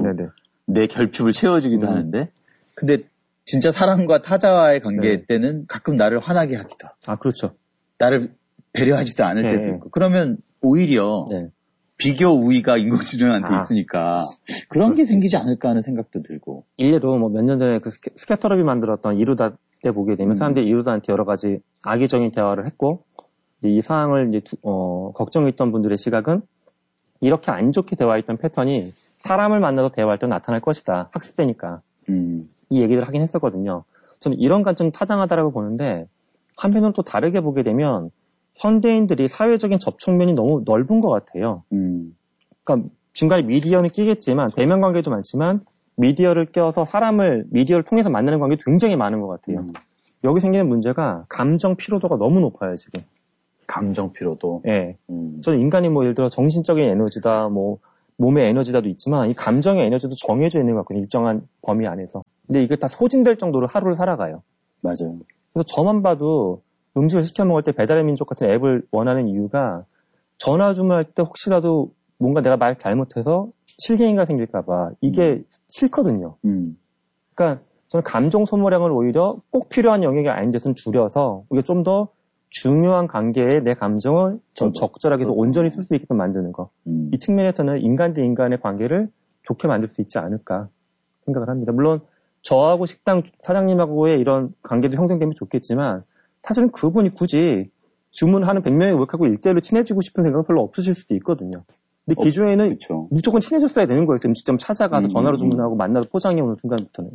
내 결핍을 채워주기도 하는데 근데 진짜 사람과 타자와의 관계 때는 가끔 나를 화나게 하기도 하고. 아, 그렇죠. 나를 배려하지도 않을 때도 있고. 그러면 오히려 비교 우위가 인공지능한테 있으니까 그런 게 생기지 않을까 하는 생각도 들고. 일례로 뭐 몇 년 전에 그 스캐터럽이 만들었던 이루다 때 보게 되면 사람들이 이루다한테 여러 가지 악의적인 대화를 했고 이 상황을 이제 걱정했던 분들의 시각은 이렇게 안 좋게 대화했던 패턴이 사람을 만나서 대화할 때 나타날 것이다. 학습되니까. 이 얘기를 하긴 했었거든요. 저는 이런 관점은 타당하다라고 보는데 한편으로 또 다르게 보게 되면 현대인들이 사회적인 접촉면이 너무 넓은 것 같아요. 그러니까 중간에 미디어는 끼겠지만 대면 관계도 많지만 미디어를 껴서 미디어를 통해서 만나는 관계도 굉장히 많은 것 같아요. 여기 생기는 문제가 감정 피로도가 너무 높아요, 지금. 감정 피로도? 네. 저는 인간이 뭐 예를 들어 정신적인 에너지다, 뭐 몸의 에너지다도 있지만 이 감정의 에너지도 정해져 있는 것 같거든요. 일정한 범위 안에서. 근데 이게 다 소진될 정도로 하루를 살아가요. 맞아요. 그래서 저만 봐도 음식을 시켜 먹을 때 배달의 민족 같은 앱을 원하는 이유가 전화 주문할 때 혹시라도 뭔가 내가 말 잘못해서 실갱이가 생길까봐 이게 싫거든요. 그러니까 저는 감정 소모량을 오히려 꼭 필요한 영역이 아닌 데서는 줄여서 이게 좀 더 중요한 관계에 내 감정을 좀 적절하게 온전히 쓸 수 있게끔 만드는 거. 이 측면에서는 인간 대 인간의 관계를 좋게 만들 수 있지 않을까 생각을 합니다. 물론 저하고 식당 사장님하고의 이런 관계도 형성되면 좋겠지만 사실은 그분이 굳이 주문하는 100명의 고객하고 1대1로 친해지고 싶은 생각은 별로 없으실 수도 있거든요. 근데 기존에는 무조건 친해졌어야 되는 거예요. 음식점 찾아가서 전화로 주문하고 만나서 포장해 오는 순간부터는.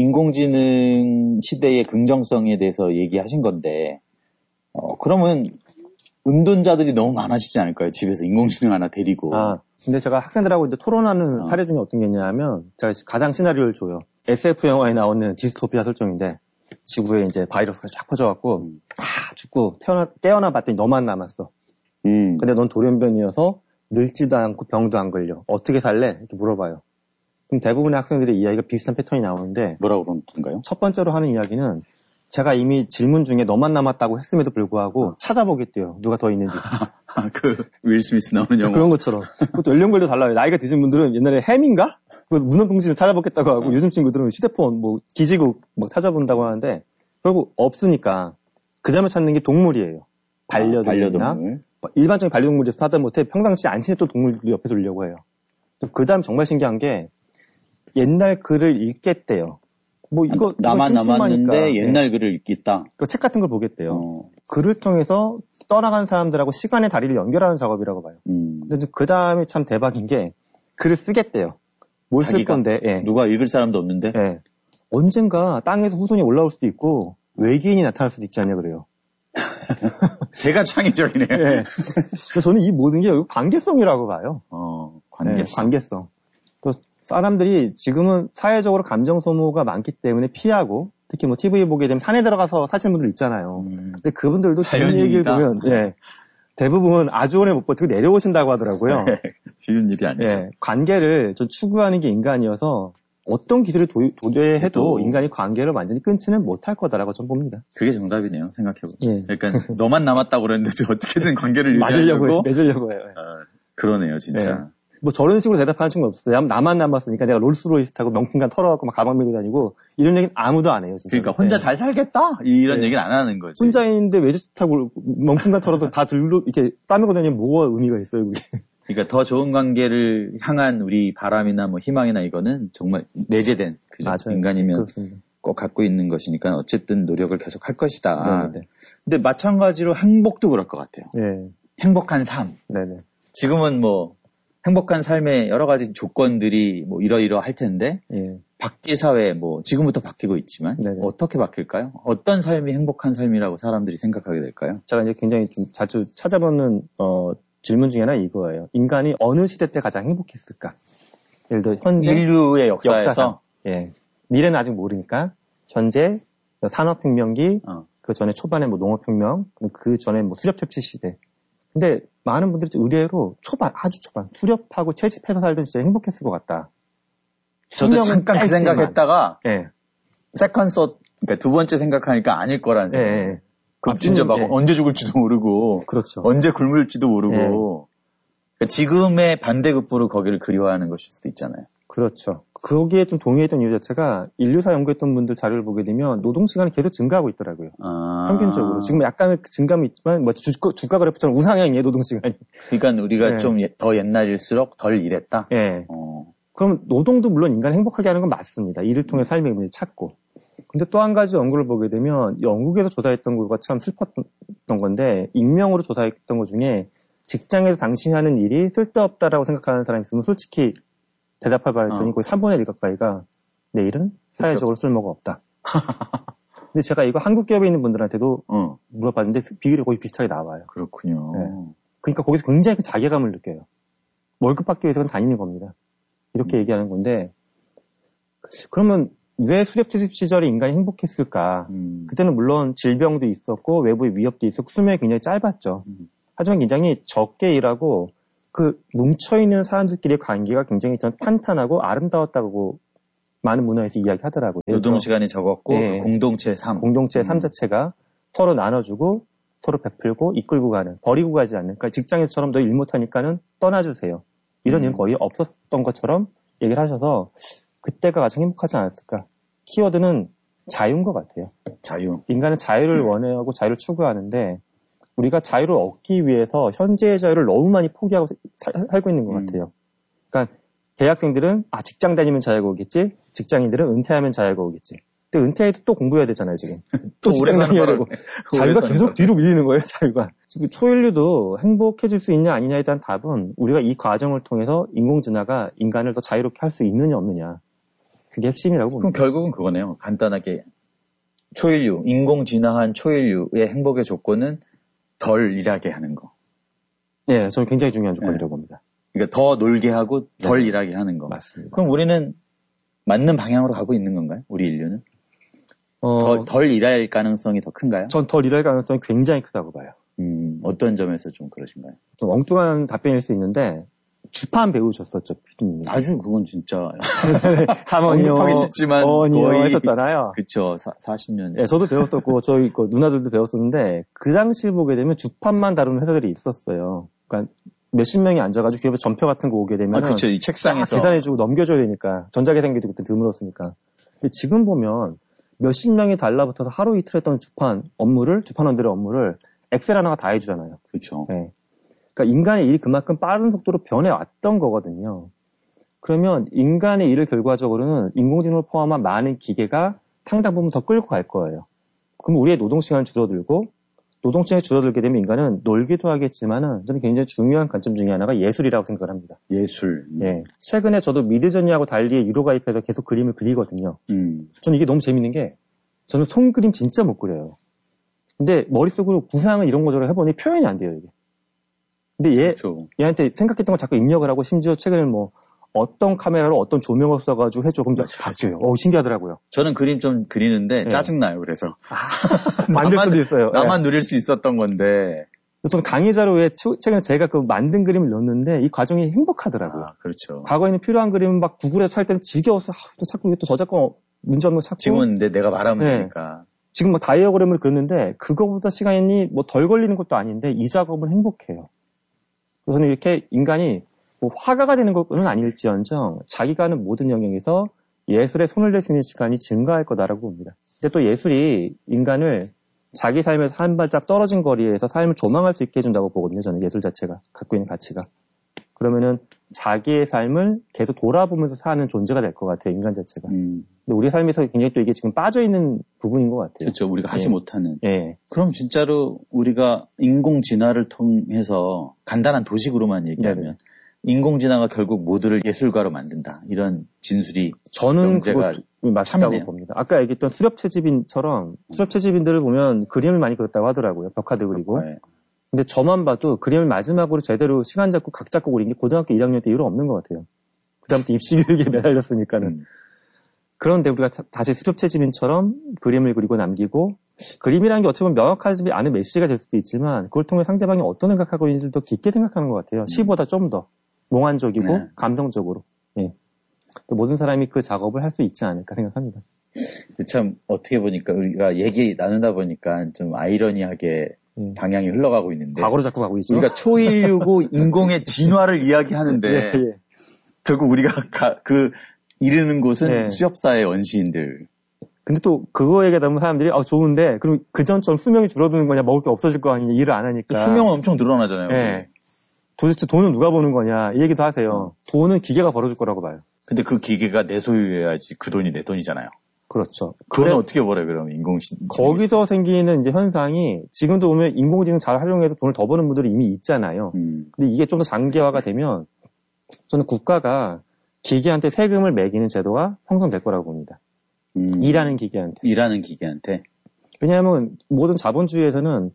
인공지능 시대의 긍정성에 대해서 얘기하신 건데 그러면 은둔자들이 너무 많아지지 않을까요? 집에서 인공지능 하나 데리고. 근데 제가 학생들하고 이제 토론하는 사례 중에 어떤 게 있냐면 제가 가상 시나리오를 줘요. SF 영화에 나오는 디스토피아 설정인데 지구에 이제 바이러스가 쫙 퍼져갖고 다 죽고 깨어나 봤더니 너만 남았어. 근데 넌 돌연변이어서 늙지도 않고 병도 안 걸려. 어떻게 살래? 이렇게 물어봐요. 그럼 대부분의 학생들의 이야기가 비슷한 패턴이 나오는데 뭐라고 그러는가요? 첫 번째로 하는 이야기는 제가 이미 질문 중에 너만 남았다고 했음에도 불구하고 찾아보겠대요. 누가 더 있는지. 윌 스미스 나오는 영화. 그런 것처럼. 그것도 연령별로 달라요. 나이가 드신 분들은 옛날에 햄인가? 문헌풍신을 찾아보겠다고 하고 요즘 친구들은 휴대폰, 기지국 찾아본다고 하는데 결국 없으니까 그 다음에 찾는 게 동물이에요. 반려동물. 일반적인 반려동물에서 하다 못해 평상시에 안 친했던 동물도 옆에 두려고 해요. 그 다음 정말 신기한 게 옛날 글을 읽겠대요. 이거 나만 남았는데 옛날 글을 읽겠다. 책 같은 걸 보겠대요. 글을 통해서 떠나간 사람들하고 시간의 다리를 연결하는 작업이라고 봐요. 근데 그 다음에 참 대박인 게 글을 쓰겠대요. 뭘 쓸 건데? 누가 읽을 사람도 없는데? 언젠가 땅에서 후손이 올라올 수도 있고 외계인이 나타날 수도 있지 않냐 그래요. 제가 창의적이네요. 그래서 저는 이 모든 게 관계성이라고 봐요. 관계성. 사람들이 지금은 사회적으로 감정 소모가 많기 때문에 피하고 특히 TV 보게 되면 산에 들어가서 사시는 분들 있잖아요. 근데 그분들도 자연 얘기를 보면 대부분 아주 오래 못 버티고 내려오신다고 하더라고요. 쉬운 일이 아니죠. 관계를 좀 추구하는 게 인간이어서 어떤 기술을 도래해도 인간이 관계를 완전히 끊지는 못할 거다라고 저는 봅니다. 그게 정답이네요. 생각해보면. 그러니까 너만 남았다고 그랬는데 어떻게든 관계를 유지하려고 맺으려고 해요. 그러네요, 진짜. 저런 식으로 대답하는 친구 없어요. 나만 남았으니까 내가 롤스로이스 타고 명품관 털어갖고 가방 메고 다니고 이런 얘기는 아무도 안 해요. 진짜. 그러니까 혼자 잘 살겠다? 이런 얘기는 안 하는 거지. 혼자인데 외제차 타고 명품관 털어도 다 들고 이렇게 싸매고 다니면 뭐가 의미가 있어요, 그게. 그러니까 더 좋은 관계를 향한 우리 바람이나 희망이나 이거는 정말 내재된 인간이면 그렇습니다. 꼭 갖고 있는 것이니까 어쨌든 노력을 계속 할 것이다. 근데 마찬가지로 행복도 그럴 것 같아요. 행복한 삶. 지금은 행복한 삶의 여러 가지 조건들이 이러이러할 텐데 바뀔 사회 지금부터 바뀌고 있지만 어떻게 바뀔까요? 어떤 삶이 행복한 삶이라고 사람들이 생각하게 될까요? 제가 이제 굉장히 좀 자주 찾아보는 질문 중에 하나 이거예요. 인간이 어느 시대 때 가장 행복했을까? 예를 들어 현재 인류의 역사에서 예. 미래는 아직 모르니까 현재 산업혁명기, 그 전에 초반에 뭐 농업혁명, 그 전에 뭐 수렵채취 시대. 근데 많은 분들이 의외로 아주 초반, 수렵하고 채집해서 살던 진짜 행복했을 것 같다. 저도 잠깐 그 생각했다가, 예. 세컨 서, 그러니까 두 번째 생각하니까 아닐 거라는 생각. 예. 그럼 진짜 막 언제 죽을지도 모르고, 그렇죠. 언제 굶을지도 모르고, 그러니까 지금의 반대급부로 거기를 그리워하는 것일 수도 있잖아요. 그렇죠. 거기에 좀 동의했던 이유 자체가 인류사 연구했던 분들 자료를 보게 되면 노동시간이 계속 증가하고 있더라고요. 평균적으로. 지금 약간의 증감이 있지만, 뭐 주가 그래프처럼 우상향이에요, 노동시간이. 그러니까 우리가 좀 더 옛날일수록 덜 일했다? 예. 그럼 노동도 물론 인간을 행복하게 하는 건 맞습니다. 일을 통해 삶의 의미를 찾고. 근데 또 한 가지 연구를 보게 되면 영국에서 조사했던 거가 참 슬펐던 건데 익명으로 조사했던 것 중에 직장에서 당신이 하는 일이 쓸데없다라고 생각하는 사람이 있으면 솔직히 대답해봐 했더니 거의 3분의 1 가까이가 내 일은 사회적으로 쓸모가 없다. 근데 제가 이거 한국 기업에 있는 분들한테도 물어봤는데 비율이 거의 비슷하게 나와요. 그렇군요. 네. 그러니까 거기서 굉장히 자괴감을 느껴요. 월급 받기 위해서는 다니는 겁니다. 이렇게 얘기하는 건데 그러면 왜 수렵채집 시절에 인간이 행복했을까? 그때는 물론 질병도 있었고 외부의 위협도 있었고 수명이 굉장히 짧았죠. 하지만 굉장히 적게 일하고 그 뭉쳐있는 사람들끼리의 관계가 굉장히 전 탄탄하고 아름다웠다고 많은 문화에서 이야기하더라고요. 노동시간이 적었고 그 공동체의 삶. 공동체의 삶 자체가 서로 나눠주고 서로 베풀고 이끌고 가는, 버리고 가지 않는. 그러니까 직장에서처럼 너 일 못하니까는 떠나주세요. 이런 일은 거의 없었던 것처럼 얘기를 하셔서 그때가 가장 행복하지 않았을까. 키워드는 자유인 것 같아요. 자유. 인간은 자유를 원하고 자유를 추구하는데 우리가 자유를 얻기 위해서 현재의 자유를 너무 많이 포기하고 살고 있는 것 같아요. 그러니까 대학생들은 직장 다니면 자유가 오겠지, 직장인들은 은퇴하면 자유가 오겠지. 근데 은퇴해도 또 공부해야 되잖아요, 지금. 또 직장 다녀야 되고. 자유가 계속 뒤로 밀리는 거예요, 자유가. 지금 초인류도 행복해질 수 있냐 아니냐에 대한 답은 우리가 이 과정을 통해서 인공지능가 인간을 더 자유롭게 할 수 있느냐 없느냐. 그게 핵심이라고 봅니다. 그럼 결국은 그거네요. 간단하게 초인류, 인공지능한 초인류의 행복의 조건은 덜 일하게 하는 거. 네, 저는 굉장히 중요한 조건이라고 봅니다. 그러니까 더 놀게 하고 덜 일하게 하는 거. 맞습니다. 그럼 우리는 맞는 방향으로 가고 있는 건가요? 우리 인류는? 덜 일할 가능성이 더 큰가요? 전 덜 일할 가능성이 굉장히 크다고 봐요. 어떤 점에서 좀 그러신가요? 좀 엉뚱한 답변일 수 있는데 주판 배우셨었죠, 피디님. 아주 그건 진짜 하모니오, 거의 했었잖아요. 그쵸, 40년. 네, 저도 배웠었고 저희 누나들도 배웠었는데 그 당시 보게 되면 주판만 다루는 회사들이 있었어요. 그러니까 몇십 명이 앉아가지고 기업에 전표 같은 거 오게 되면 그렇죠. 이 책상에서 계산해주고 넘겨줘야 되니까 전자계산기도 그때 드물었으니까. 근데 지금 보면 몇십 명이 달라붙어서 하루 이틀 했던 주판원들의 업무를 엑셀 하나가 다 해주잖아요. 그렇죠. 네. 그러니까 인간의 일이 그만큼 빠른 속도로 변해왔던 거거든요. 그러면 인간의 일을 결과적으로는 인공지능을 포함한 많은 기계가 상당 부분 더 끌고 갈 거예요. 그럼 우리의 노동시간은 줄어들고 노동시간이 줄어들게 되면 인간은 놀기도 하겠지만은 저는 굉장히 중요한 관점 중에 하나가 예술이라고 생각을 합니다. 예술. 네. 최근에 저도 미드저니하고 달리에 유료 가입해서 계속 그림을 그리거든요. 저는 이게 너무 재밌는 게 저는 손그림 진짜 못 그려요. 근데 머릿속으로 구상을 이런 거저런 해보니 표현이 안 돼요, 이게. 근데 그렇죠. 얘한테 생각했던 걸 자꾸 입력을 하고 심지어 최근에 뭐 어떤 카메라로 어떤 조명을 써가지고 해줘. 그럼 맞아요. 신기하더라고요. 저는 그림 좀 그리는데 짜증나요. 그래서 만들 수도 있어요. 나만 누릴 수 있었던 건데. 저는 강의 자료에 최근에 제가 그 만든 그림을 넣었는데 이 과정이 행복하더라고요. 그렇죠. 과거에는 필요한 그림은 막 구글에서 찾을 때는 지겨워서 또 자꾸 또 저작권 문제 없는 거 찾고. 지금은 내가 말하면 되니까. 지금 뭐 다이어그램을 그렸는데 그거보다 시간이 뭐 덜 걸리는 것도 아닌데 이 작업은 행복해요. 그래서 저는 이렇게 인간이 뭐 화가가 되는 것은 아닐지언정 자기가 하는 모든 영역에서 예술에 손을 댈 수 있는 시간이 증가할 거다라고 봅니다. 근데 또 예술이 인간을 자기 삶에서 한 발짝 떨어진 거리에서 삶을 조망할 수 있게 해준다고 보거든요. 저는 예술 자체가 갖고 있는 가치가. 그러면은 자기의 삶을 계속 돌아보면서 사는 존재가 될 것 같아요. 인간 자체가. 근데 우리 삶에서 굉장히 또 이게 지금 빠져있는 부분인 것 같아요. 그렇죠. 우리가 하지 못하는. 예. 그럼 진짜로 우리가 인공지능을 통해서 간단한 도식으로만 얘기하면 인공지능가 결국 모두를 예술가로 만든다. 이런 진술이 저는 그거 맞다고 봅니다. 아까 얘기했던 수렵채집인처럼 수렵채집인들을 보면 그림을 많이 그렸다고 하더라고요. 벽화들 그리고. 근데 저만 봐도 그림을 마지막으로 제대로 시간 잡고 각 잡고 그린 게 고등학교 1학년 때 이후로 없는 것 같아요. 그다음부터 입시 교육에 매달렸으니까는. 그런데 우리가 다시 수렵체지민처럼 그림을 그리고 남기고, 그림이라는 게 어떻게 보면 명확하지 않은 메시지가 될 수도 있지만, 그걸 통해 상대방이 어떤 생각하고 있는지를 더 깊게 생각하는 것 같아요. 시보다 좀 더 몽환적이고 감동적으로. 예. 모든 사람이 그 작업을 할 수 있지 않을까 생각합니다. 참 어떻게 보니까 우리가 얘기 나누다 보니까 좀 아이러니하게 방향이 흘러가고 있는데, 과거로 자꾸 가고 있죠. 우리가 초인류고 인공의 진화를 이야기하는데 예, 예. 결국 우리가 이르는 곳은 수렵사의 원시인들. 근데 또 그거 얘기하면 사람들이 좋은데 그럼 그 전처럼 수명이 줄어드는 거냐, 먹을 게 없어질 거 아니냐, 일을 안 하니까. 수명은 엄청 늘어나잖아요. 네. 도대체 돈은 누가 버는 거냐 이 얘기도 하세요. 돈은 기계가 벌어줄 거라고 봐요. 근데 그 기계가 내 소유여야지 그 돈이 내 돈이잖아요. 그렇죠. 그건 어떻게 벌어요, 그럼 인공지능? 거기서 생기는 이제 현상이, 지금도 보면 인공지능 잘 활용해서 돈을 더 버는 분들이 이미 있잖아요. 근데 이게 좀 더 장기화가 되면 저는 국가가 기계한테 세금을 매기는 제도가 형성될 거라고 봅니다. 일하는 기계한테. 왜냐하면 모든 자본주의에서는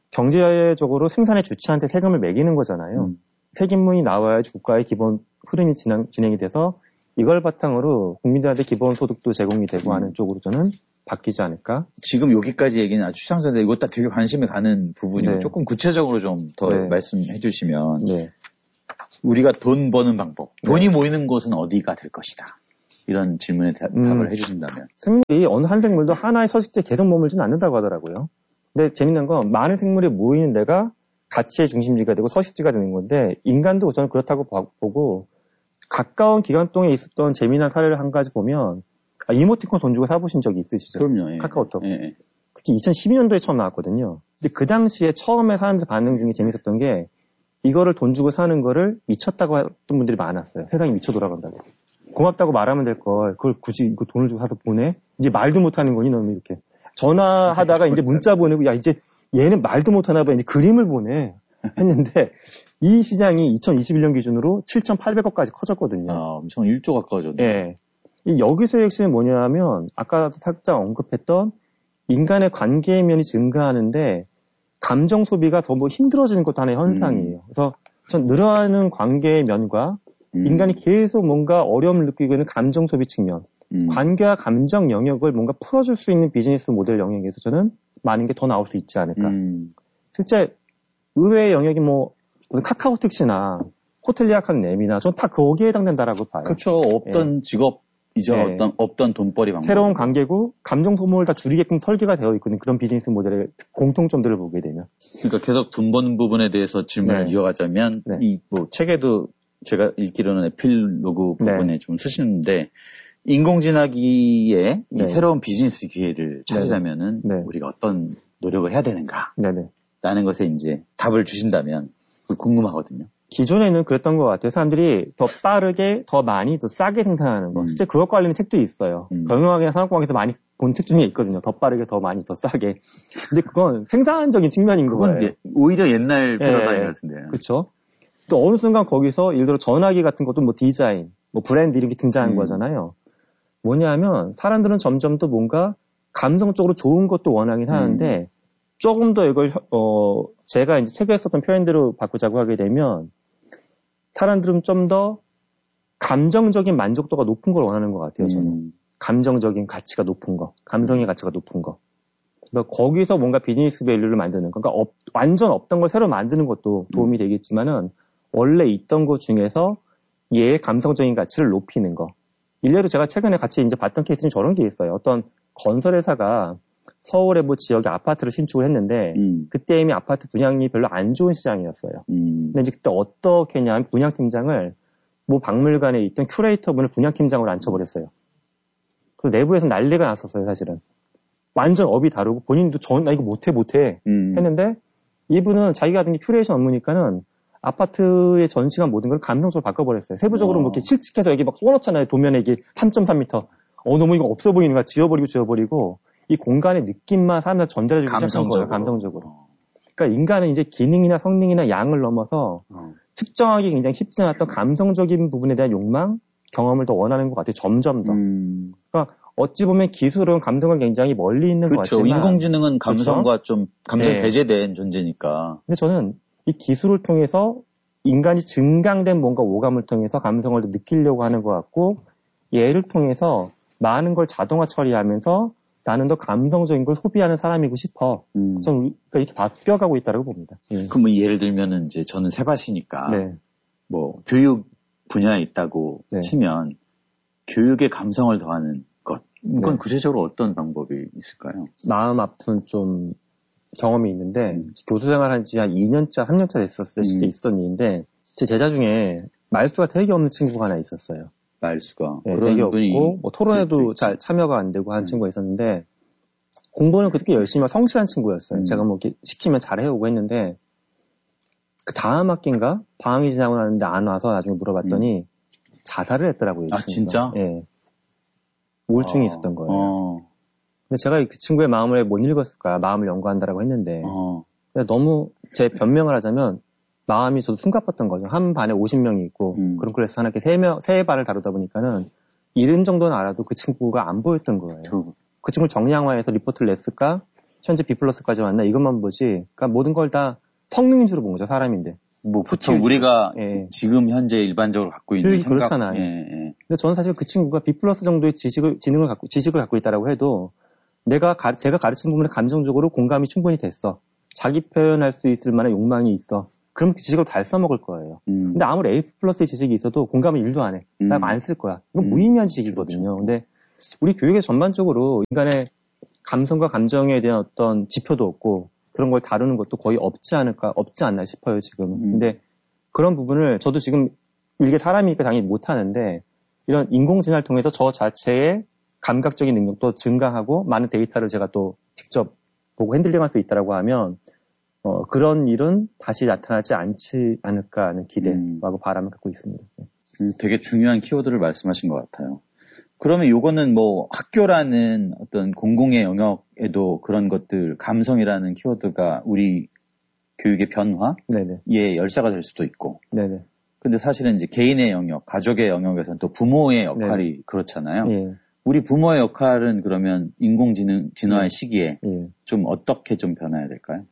경제적으로 생산의 주체한테 세금을 매기는 거잖아요. 세금문이 나와야지 국가의 기본 흐름이 진행이 돼서 이걸 바탕으로 국민들한테 기본소득도 제공이 되고 하는 쪽으로 저는 바뀌지 않을까? 지금 여기까지 얘기는 아주 추상적인데 이것도 되게 관심이 가는 부분이고, 네. 조금 구체적으로 좀 더 말씀해 주시면. 네. 우리가 돈 버는 방법, 돈이 모이는 곳은 어디가 될 것이다. 이런 질문에 답을 해주신다면. 생물이 어느 한 생물도 하나의 서식지에 계속 머물지는 않는다고 하더라고요. 근데 재밌는 건 많은 생물이 모이는 데가 가치의 중심지가 되고 서식지가 되는 건데, 인간도 저는 그렇다고 보고, 가까운 기간 동안에 있었던 재미난 사례를 한 가지 보면, 이모티콘 돈 주고 사보신 적이 있으시죠? 그럼요. 예. 카카오톡. 예. 그게 2012년도에 처음 나왔거든요. 근데 그 당시에 처음에 사람들 반응 중에 재밌었던 게, 이거를 돈 주고 사는 거를 미쳤다고 했던 분들이 많았어요. 세상이 미쳐 돌아간다고. 고맙다고 말하면 될 걸, 그걸 굳이 이거 돈을 주고 사서 보내? 이제 말도 못하는 거니, 너는 이렇게. 전화하다가 이제 문자 보내고, 야, 이제 얘는 말도 못하나 봐. 이제 그림을 보내. 했는데, 이 시장이 2021년 기준으로 7,800억까지 커졌거든요. 엄청 1조 가까워졌네. 예. 여기서의 핵심은 뭐냐면, 아까도 살짝 언급했던 인간의 관계의 면이 증가하는데, 감정 소비가 더 힘들어지는 것도 하나의 현상이에요. 그래서 전 늘어나는 관계의 면과 인간이 계속 뭔가 어려움을 느끼고 있는 감정 소비 측면, 관계와 감정 영역을 뭔가 풀어줄 수 있는 비즈니스 모델 영역에서 저는 많은 게 더 나올 수 있지 않을까. 실제 의외의 영역이 카카오 택시나 호텔 예약하는 앱이나 전 다 거기에 해당된다라고 봐요. 그렇죠. 없던 직업, 이제 없던 돈벌이 방법. 새로운 관계고 감정 소모를 다 줄이게끔 설계가 되어 있거든요. 그런 비즈니스 모델의 공통점들을 보게 되면. 그러니까 계속 돈 버는 부분에 대해서 질문을 이어가자면, 책에도 제가 읽기로는 에필로그 부분에 좀 쓰시는데, 인공지능기의 새로운 비즈니스 기회를 찾으려면은 우리가 어떤 노력을 해야 되는가? 라는 것에 이제 답을 주신다면 궁금하거든요. 기존에는 그랬던 것 같아요. 사람들이 더 빠르게, 더 많이, 더 싸게 생산하는 거. 실제 그것 관련 책도 있어요. 경영학이나 산업공학에서 많이 본 책 중에 있거든요. 더 빠르게, 더 많이, 더 싸게. 근데 그건 생산적인 측면인 거예요. 오히려 옛날 패러다임 같은데요. 그렇죠. 또 어느 순간 거기서 예를 들어 전화기 같은 것도 디자인, 브랜드 이런 게 등장한 거잖아요. 뭐냐면 사람들은 점점 더 뭔가 감성적으로 좋은 것도 원하긴 하는데 조금 더 이걸 제가 이제 책에 썼던 표현대로 바꾸자고 하게 되면 사람들은 좀 더 감정적인 만족도가 높은 걸 원하는 것 같아요. 저는 감정적인 가치가 높은 거, 감성의 가치가 높은 거. 그러니까 거기서 뭔가 비즈니스 밸류를 만드는 거. 그러니까 완전 없던 걸 새로 만드는 것도 도움이 되겠지만은 원래 있던 것 중에서 얘의 감성적인 가치를 높이는 거. 일례로 제가 최근에 같이 이제 봤던 케이스는 저런 게 있어요. 어떤 건설회사가 서울의 지역에 아파트를 신축을 했는데 그때 이미 아파트 분양이 별로 안 좋은 시장이었어요. 근데 이제 그때 어떻게 했냐면 분양팀장을 박물관에 있던 큐레이터분을 분양팀장으로 앉혀버렸어요. 그 내부에서 난리가 났었어요, 사실은. 완전 업이 다르고 본인도 나 이거 못해 했는데 이분은 자기가 하던 게 큐레이션 업무니까는 아파트의 전시관 모든 걸 감성적으로 바꿔버렸어요. 세부적으로 이렇게 칠칙해서 여기 막 써놓잖아요. 도면에 이게 3.3m. 너무 이거 없어 보이는 거야. 지워버리고 이 공간의 느낌만 사람들 전달해주기 시작한 거예요. 감성적으로. 그러니까 인간은 이제 기능이나 성능이나 양을 넘어서 측정하기 굉장히 쉽지 않았던 감성적인 부분에 대한 욕망, 경험을 더 원하는 것 같아요. 점점 더. 그러니까 어찌 보면 기술은 감성과 굉장히 멀리 있는 것 같지만 인공지능은 감성과 좀 감정이 배제된 존재니까. 근데 저는 이 기술을 통해서 인간이 증강된 뭔가 오감을 통해서 감성을 더 느끼려고 하는 것 같고 얘를 통해서 많은 걸 자동화 처리하면서 나는 더 감성적인 걸 소비하는 사람이고 싶어. 좀 이렇게 바뀌어가고 있다고 봅니다. 그럼 뭐 예를 들면은 이제 저는 세바시니까 네. 뭐 교육 분야에 있다고 네. 치면 교육에 감성을 더하는 것. 이건 네. 구체적으로 어떤 방법이 있을까요? 마음 아픈 좀 경험이 있는데 교수 생활한 지 한 2년차, 3년차 됐었을 때 있었던 일인데 제 제자 중에 말수가 되게 없는 친구가 하나 있었어요. 말수가. 네, 그런 되게 분이 없고 뭐 토론에도 잘 참여가 안 되고 한 친구가 있었는데 공부는 그렇게 열심히 하고 성실한 친구였어요. 제가 뭐 이렇게 시키면 잘 해오고 했는데 그 다음 학기인가 방학이 지나고 나는데 안 와서 나중에 물어봤더니 자살을 했더라고요. 아 진짜? 예. 우울증이 있었던 거예요. 근데 제가 그 친구의 마음을 못 읽었을까 마음을 연구한다라고 했는데 너무 제 변명을 하자면 마음이 저도 숨가뻤던 거죠. 한 반에 50명이 있고 그런 클래스 하나 이렇게 3반을 다루다 보니까는 이른 정도는 알아도 그 친구가 안 보였던 거예요. 그 친구를 정량화해서 리포트를 냈을까? 현재 B+까지 왔나? 이것만 보지. 그러니까 모든 걸 다 성능인 줄로 본 거죠. 사람인데. 뭐 보통 우리가 지금 현재 일반적으로 갖고 있는 생각. 그렇잖아요. 근데 저는 사실 그 친구가 B+ 정도의 지식을 갖고 있다라고 해도 제가 가르친 부분에 감정적으로 공감이 충분히 됐어. 자기 표현할 수 있을 만한 욕망이 있어. 그럼 그 지식을 다 써먹을 거예요. 근데 아무리 A+의 지식이 있어도 공감을 1도 안 해. 나 안 쓸 거야. 이건 무의미한 지식이거든요. 근데 우리 교육에 전반적으로 인간의 감성과 감정에 대한 어떤 지표도 없고 그런 걸 다루는 것도 거의 없지 않나 싶어요, 지금. 근데 그런 부분을 저도 지금 이게 사람이니까 당연히 못 하는데 이런 인공지능을 통해서 저 자체의 감각적인 능력도 증가하고 많은 데이터를 제가 또 직접 보고 핸들링할 수 있다라고 하면 그런 일은 다시 나타나지 않지 않을까 하는 기대하고 바람을 갖고 있습니다. 되게 중요한 키워드를 말씀하신 것 같아요. 그러면 요거는 뭐 학교라는 어떤 공공의 영역에도 그런 것들, 감성이라는 키워드가 우리 교육의 변화에 열쇠가 될 수도 있고. 네네. 근데 사실은 이제 개인의 영역, 가족의 영역에서는 또 부모의 역할이 그렇잖아요. 예. 우리 부모의 역할은 그러면 인공지능의 시기에 좀 어떻게 좀 변해야 될까요?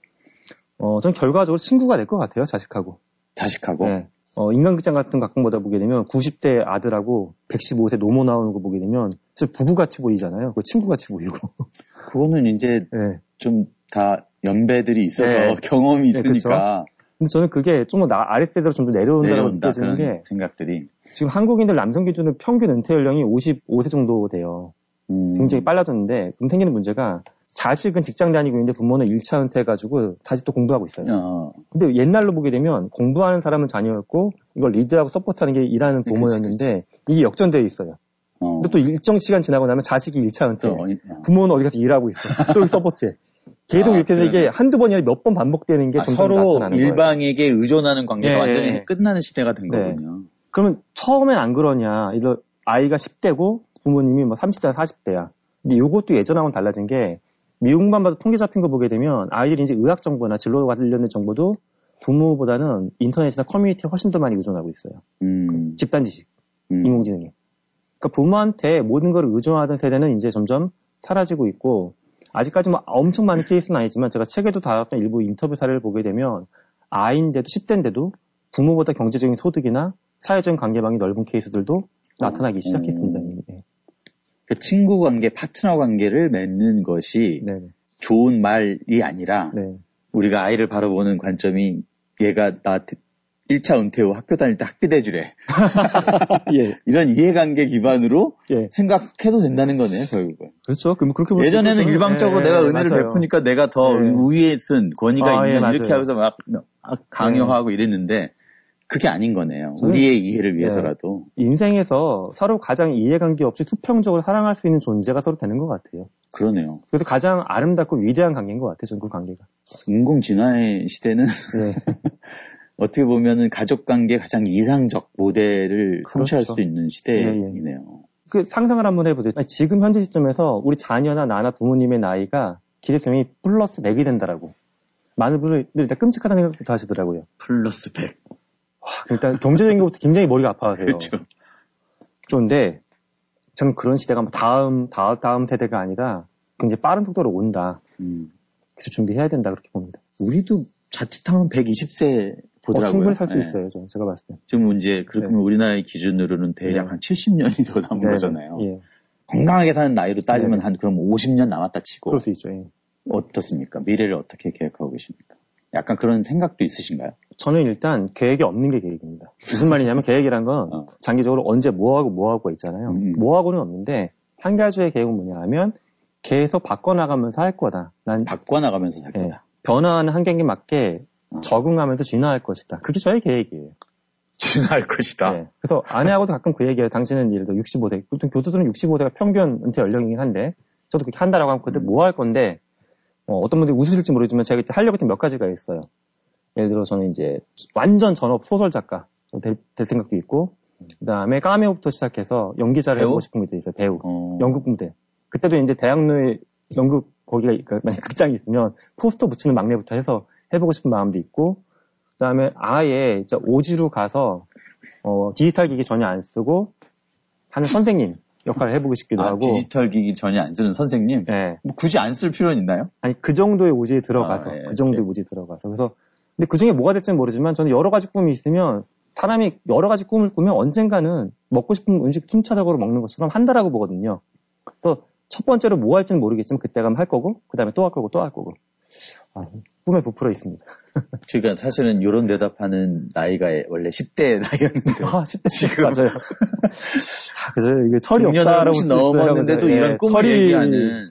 전 결과적으로 친구가 될 것 같아요, 자식하고. 네. 인간극장 같은 가끔 보다 보게 되면 90대 아들하고 115세 노모 나오는 거 보게 되면 진짜 부부같이 보이잖아요. 친구같이 보이고. 그거는 이제 좀 다 연배들이 있어서 경험이 있으니까. 근데 저는 그게 좀 더 아랫세대로 좀 더 내려온다고 느껴지는 게 생각들이. 지금 한국인들 남성 기준으로 평균 은퇴 연령이 55세 정도 돼요. 굉장히 빨라졌는데 그럼 생기는 문제가 자식은 직장 다니고 있는데 부모는 1차 은퇴해가지고 다시 또 공부하고 있어요. 근데 옛날로 보게 되면 공부하는 사람은 자녀였고 이걸 리드하고 서포트하는 게 일하는 부모였는데 이게 역전되어 있어요. 근데 또 일정 시간 지나고 나면 자식이 1차 은퇴, 부모는 어디 가서 일하고 있어. 또 서포트해. 계속 이렇게 해서 이게 한두 번이 아니라 몇 번 반복되는 게 점점 서로 나타나는 일방에게 의존하는 관계가 완전히 끝나는 시대가 된 거군요. 그러면 처음엔 안 그러냐. 아이가 10대고 부모님이 뭐 30대나 40대야. 근데 이것도 예전하고는 달라진 게 미국만 봐도 통계 잡힌 거 보게 되면 아이들이 이제 의학 정보나 진로와 관련된 정보도 부모보다는 인터넷이나 커뮤니티에 훨씬 더 많이 의존하고 있어요. 집단 지식, 인공지능이. 그러니까 부모한테 모든 걸 의존하던 세대는 이제 점점 사라지고 있고 아직까지 뭐 엄청 많은 케이스는 아니지만 제가 책에도 다뤘던 일부 인터뷰 사례를 보게 되면 아이인데도 10대인데도 부모보다 경제적인 소득이나 사회적인 관계망이 넓은 케이스들도 나타나기 시작했습니다. 그 친구 관계, 파트너 관계를 맺는 것이 좋은 말이 아니라 우리가 아이를 바라보는 관점이 얘가 나한테 1차 은퇴 후 학교 다닐 때 학비대 주래. 이런 이해관계 기반으로 생각해도 된다는 거네요, 결국은. 그렇죠. 그럼 그렇게 예전에는 일방적으로 내가 은혜를 베푸니까 내가 더 우위에 쓴 권위가 있는 이렇게 하고서 막 강요하고 이랬는데 그게 아닌 거네요. 우리의 이해를 위해서라도. 인생에서 서로 가장 이해관계 없이 수평적으로 사랑할 수 있는 존재가 서로 되는 것 같아요. 그러네요. 그래서 가장 아름답고 위대한 관계인 것 같아요. 저는 그 관계가. 인공지능의 시대는 어떻게 보면은 가족관계 가장 이상적 모델을 성취할 수 있는 시대이네요. 그 상상을 한번 해보세요. 지금 현재 시점에서 우리 자녀나 나나 부모님의 나이가 기대점이 플러스 100이 된다라고. 많은 분들이 일단 끔찍하다는 생각부터 하시더라고요. 플러스 100. 일단 경제적인 것부터 굉장히 머리가 아파하세요. 그렇죠. 그런데 저는 그런 시대가 다음 세대가 아니라 굉장히 빠른 속도로 온다. 그래서 준비해야 된다 그렇게 봅니다. 우리도 자칫하면 120세 보더라고요. 충분히 살 수 네. 있어요. 제가 봤을 때. 지금 이제 그러면 우리나라의 기준으로는 대략 한 70년이 더 남은 거잖아요. 예. 건강하게 사는 나이로 따지면 한 그럼 50년 남았다 치고. 그럴 수 있죠. 예. 어떻습니까? 미래를 어떻게 계획하고 계십니까? 약간 그런 생각도 있으신가요? 저는 일단 계획이 없는 게 계획입니다. 무슨 말이냐면 계획이란 건 장기적으로 언제 뭐하고 있잖아요. 뭐하고는 없는데 한 가지의 계획은 뭐냐 하면 계속 바꿔나가면서 할 거다. 난 바꿔나가면서 할 거다. 변화하는 환경에 맞게 적응하면서 진화할 것이다. 그게 저의 계획이에요. 진화할 것이다. 네. 그래서 아내하고도 가끔 그 얘기해요. 당신은 예를 들어 65세, 보통 교도들은 65세가 평균 은퇴 연령이긴 한데 저도 그렇게 한다라고 하면 그때 뭐 할 건데 어떤 분들이 웃으실지 모르지만 제가 이때 하려고 했던 몇 가지가 있어요. 예를 들어 저는 이제 완전 전업 소설 작가 될 생각도 있고 그 다음에 카메오부터 시작해서 연기자를 해보고 싶은 게 있어요. 배우. 연극 무대. 그때도 이제 대학로에 연극 거기가 만약 극장이 있으면 포스터 붙이는 막내부터 해서 해보고 싶은 마음도 있고 그 다음에 아예 진짜 오지로 가서 디지털 기기 전혀 안 쓰고 하는 선생님 역할을 해보고 싶기도 하고. 디지털 기기 전혀 안 쓰는 선생님? 네. 뭐 굳이 안 쓸 필요는 있나요? 아니 그 정도의 오지에 들어가서 그 정도의 오지에 들어가서 그래서 근데 그 중에 뭐가 될지는 모르지만 저는 여러 가지 꿈이 있으면 사람이 여러 가지 꿈을 꾸면 언젠가는 먹고 싶은 음식 순차적으로 먹는 것처럼 한다라고 보거든요. 그래서 첫 번째로 뭐 할지는 모르겠지만 그때 가면 할 거고 그 다음에 또 할 거고 또 할 거고 꿈에 부풀어 있습니다. 그러니까 사실은 이런 대답하는 나이가 원래 10대 나이였는데 10대 지금 맞아요. 그죠? 이게 철이 없다라고 넘었는데도 이런 꿈을 얘기하는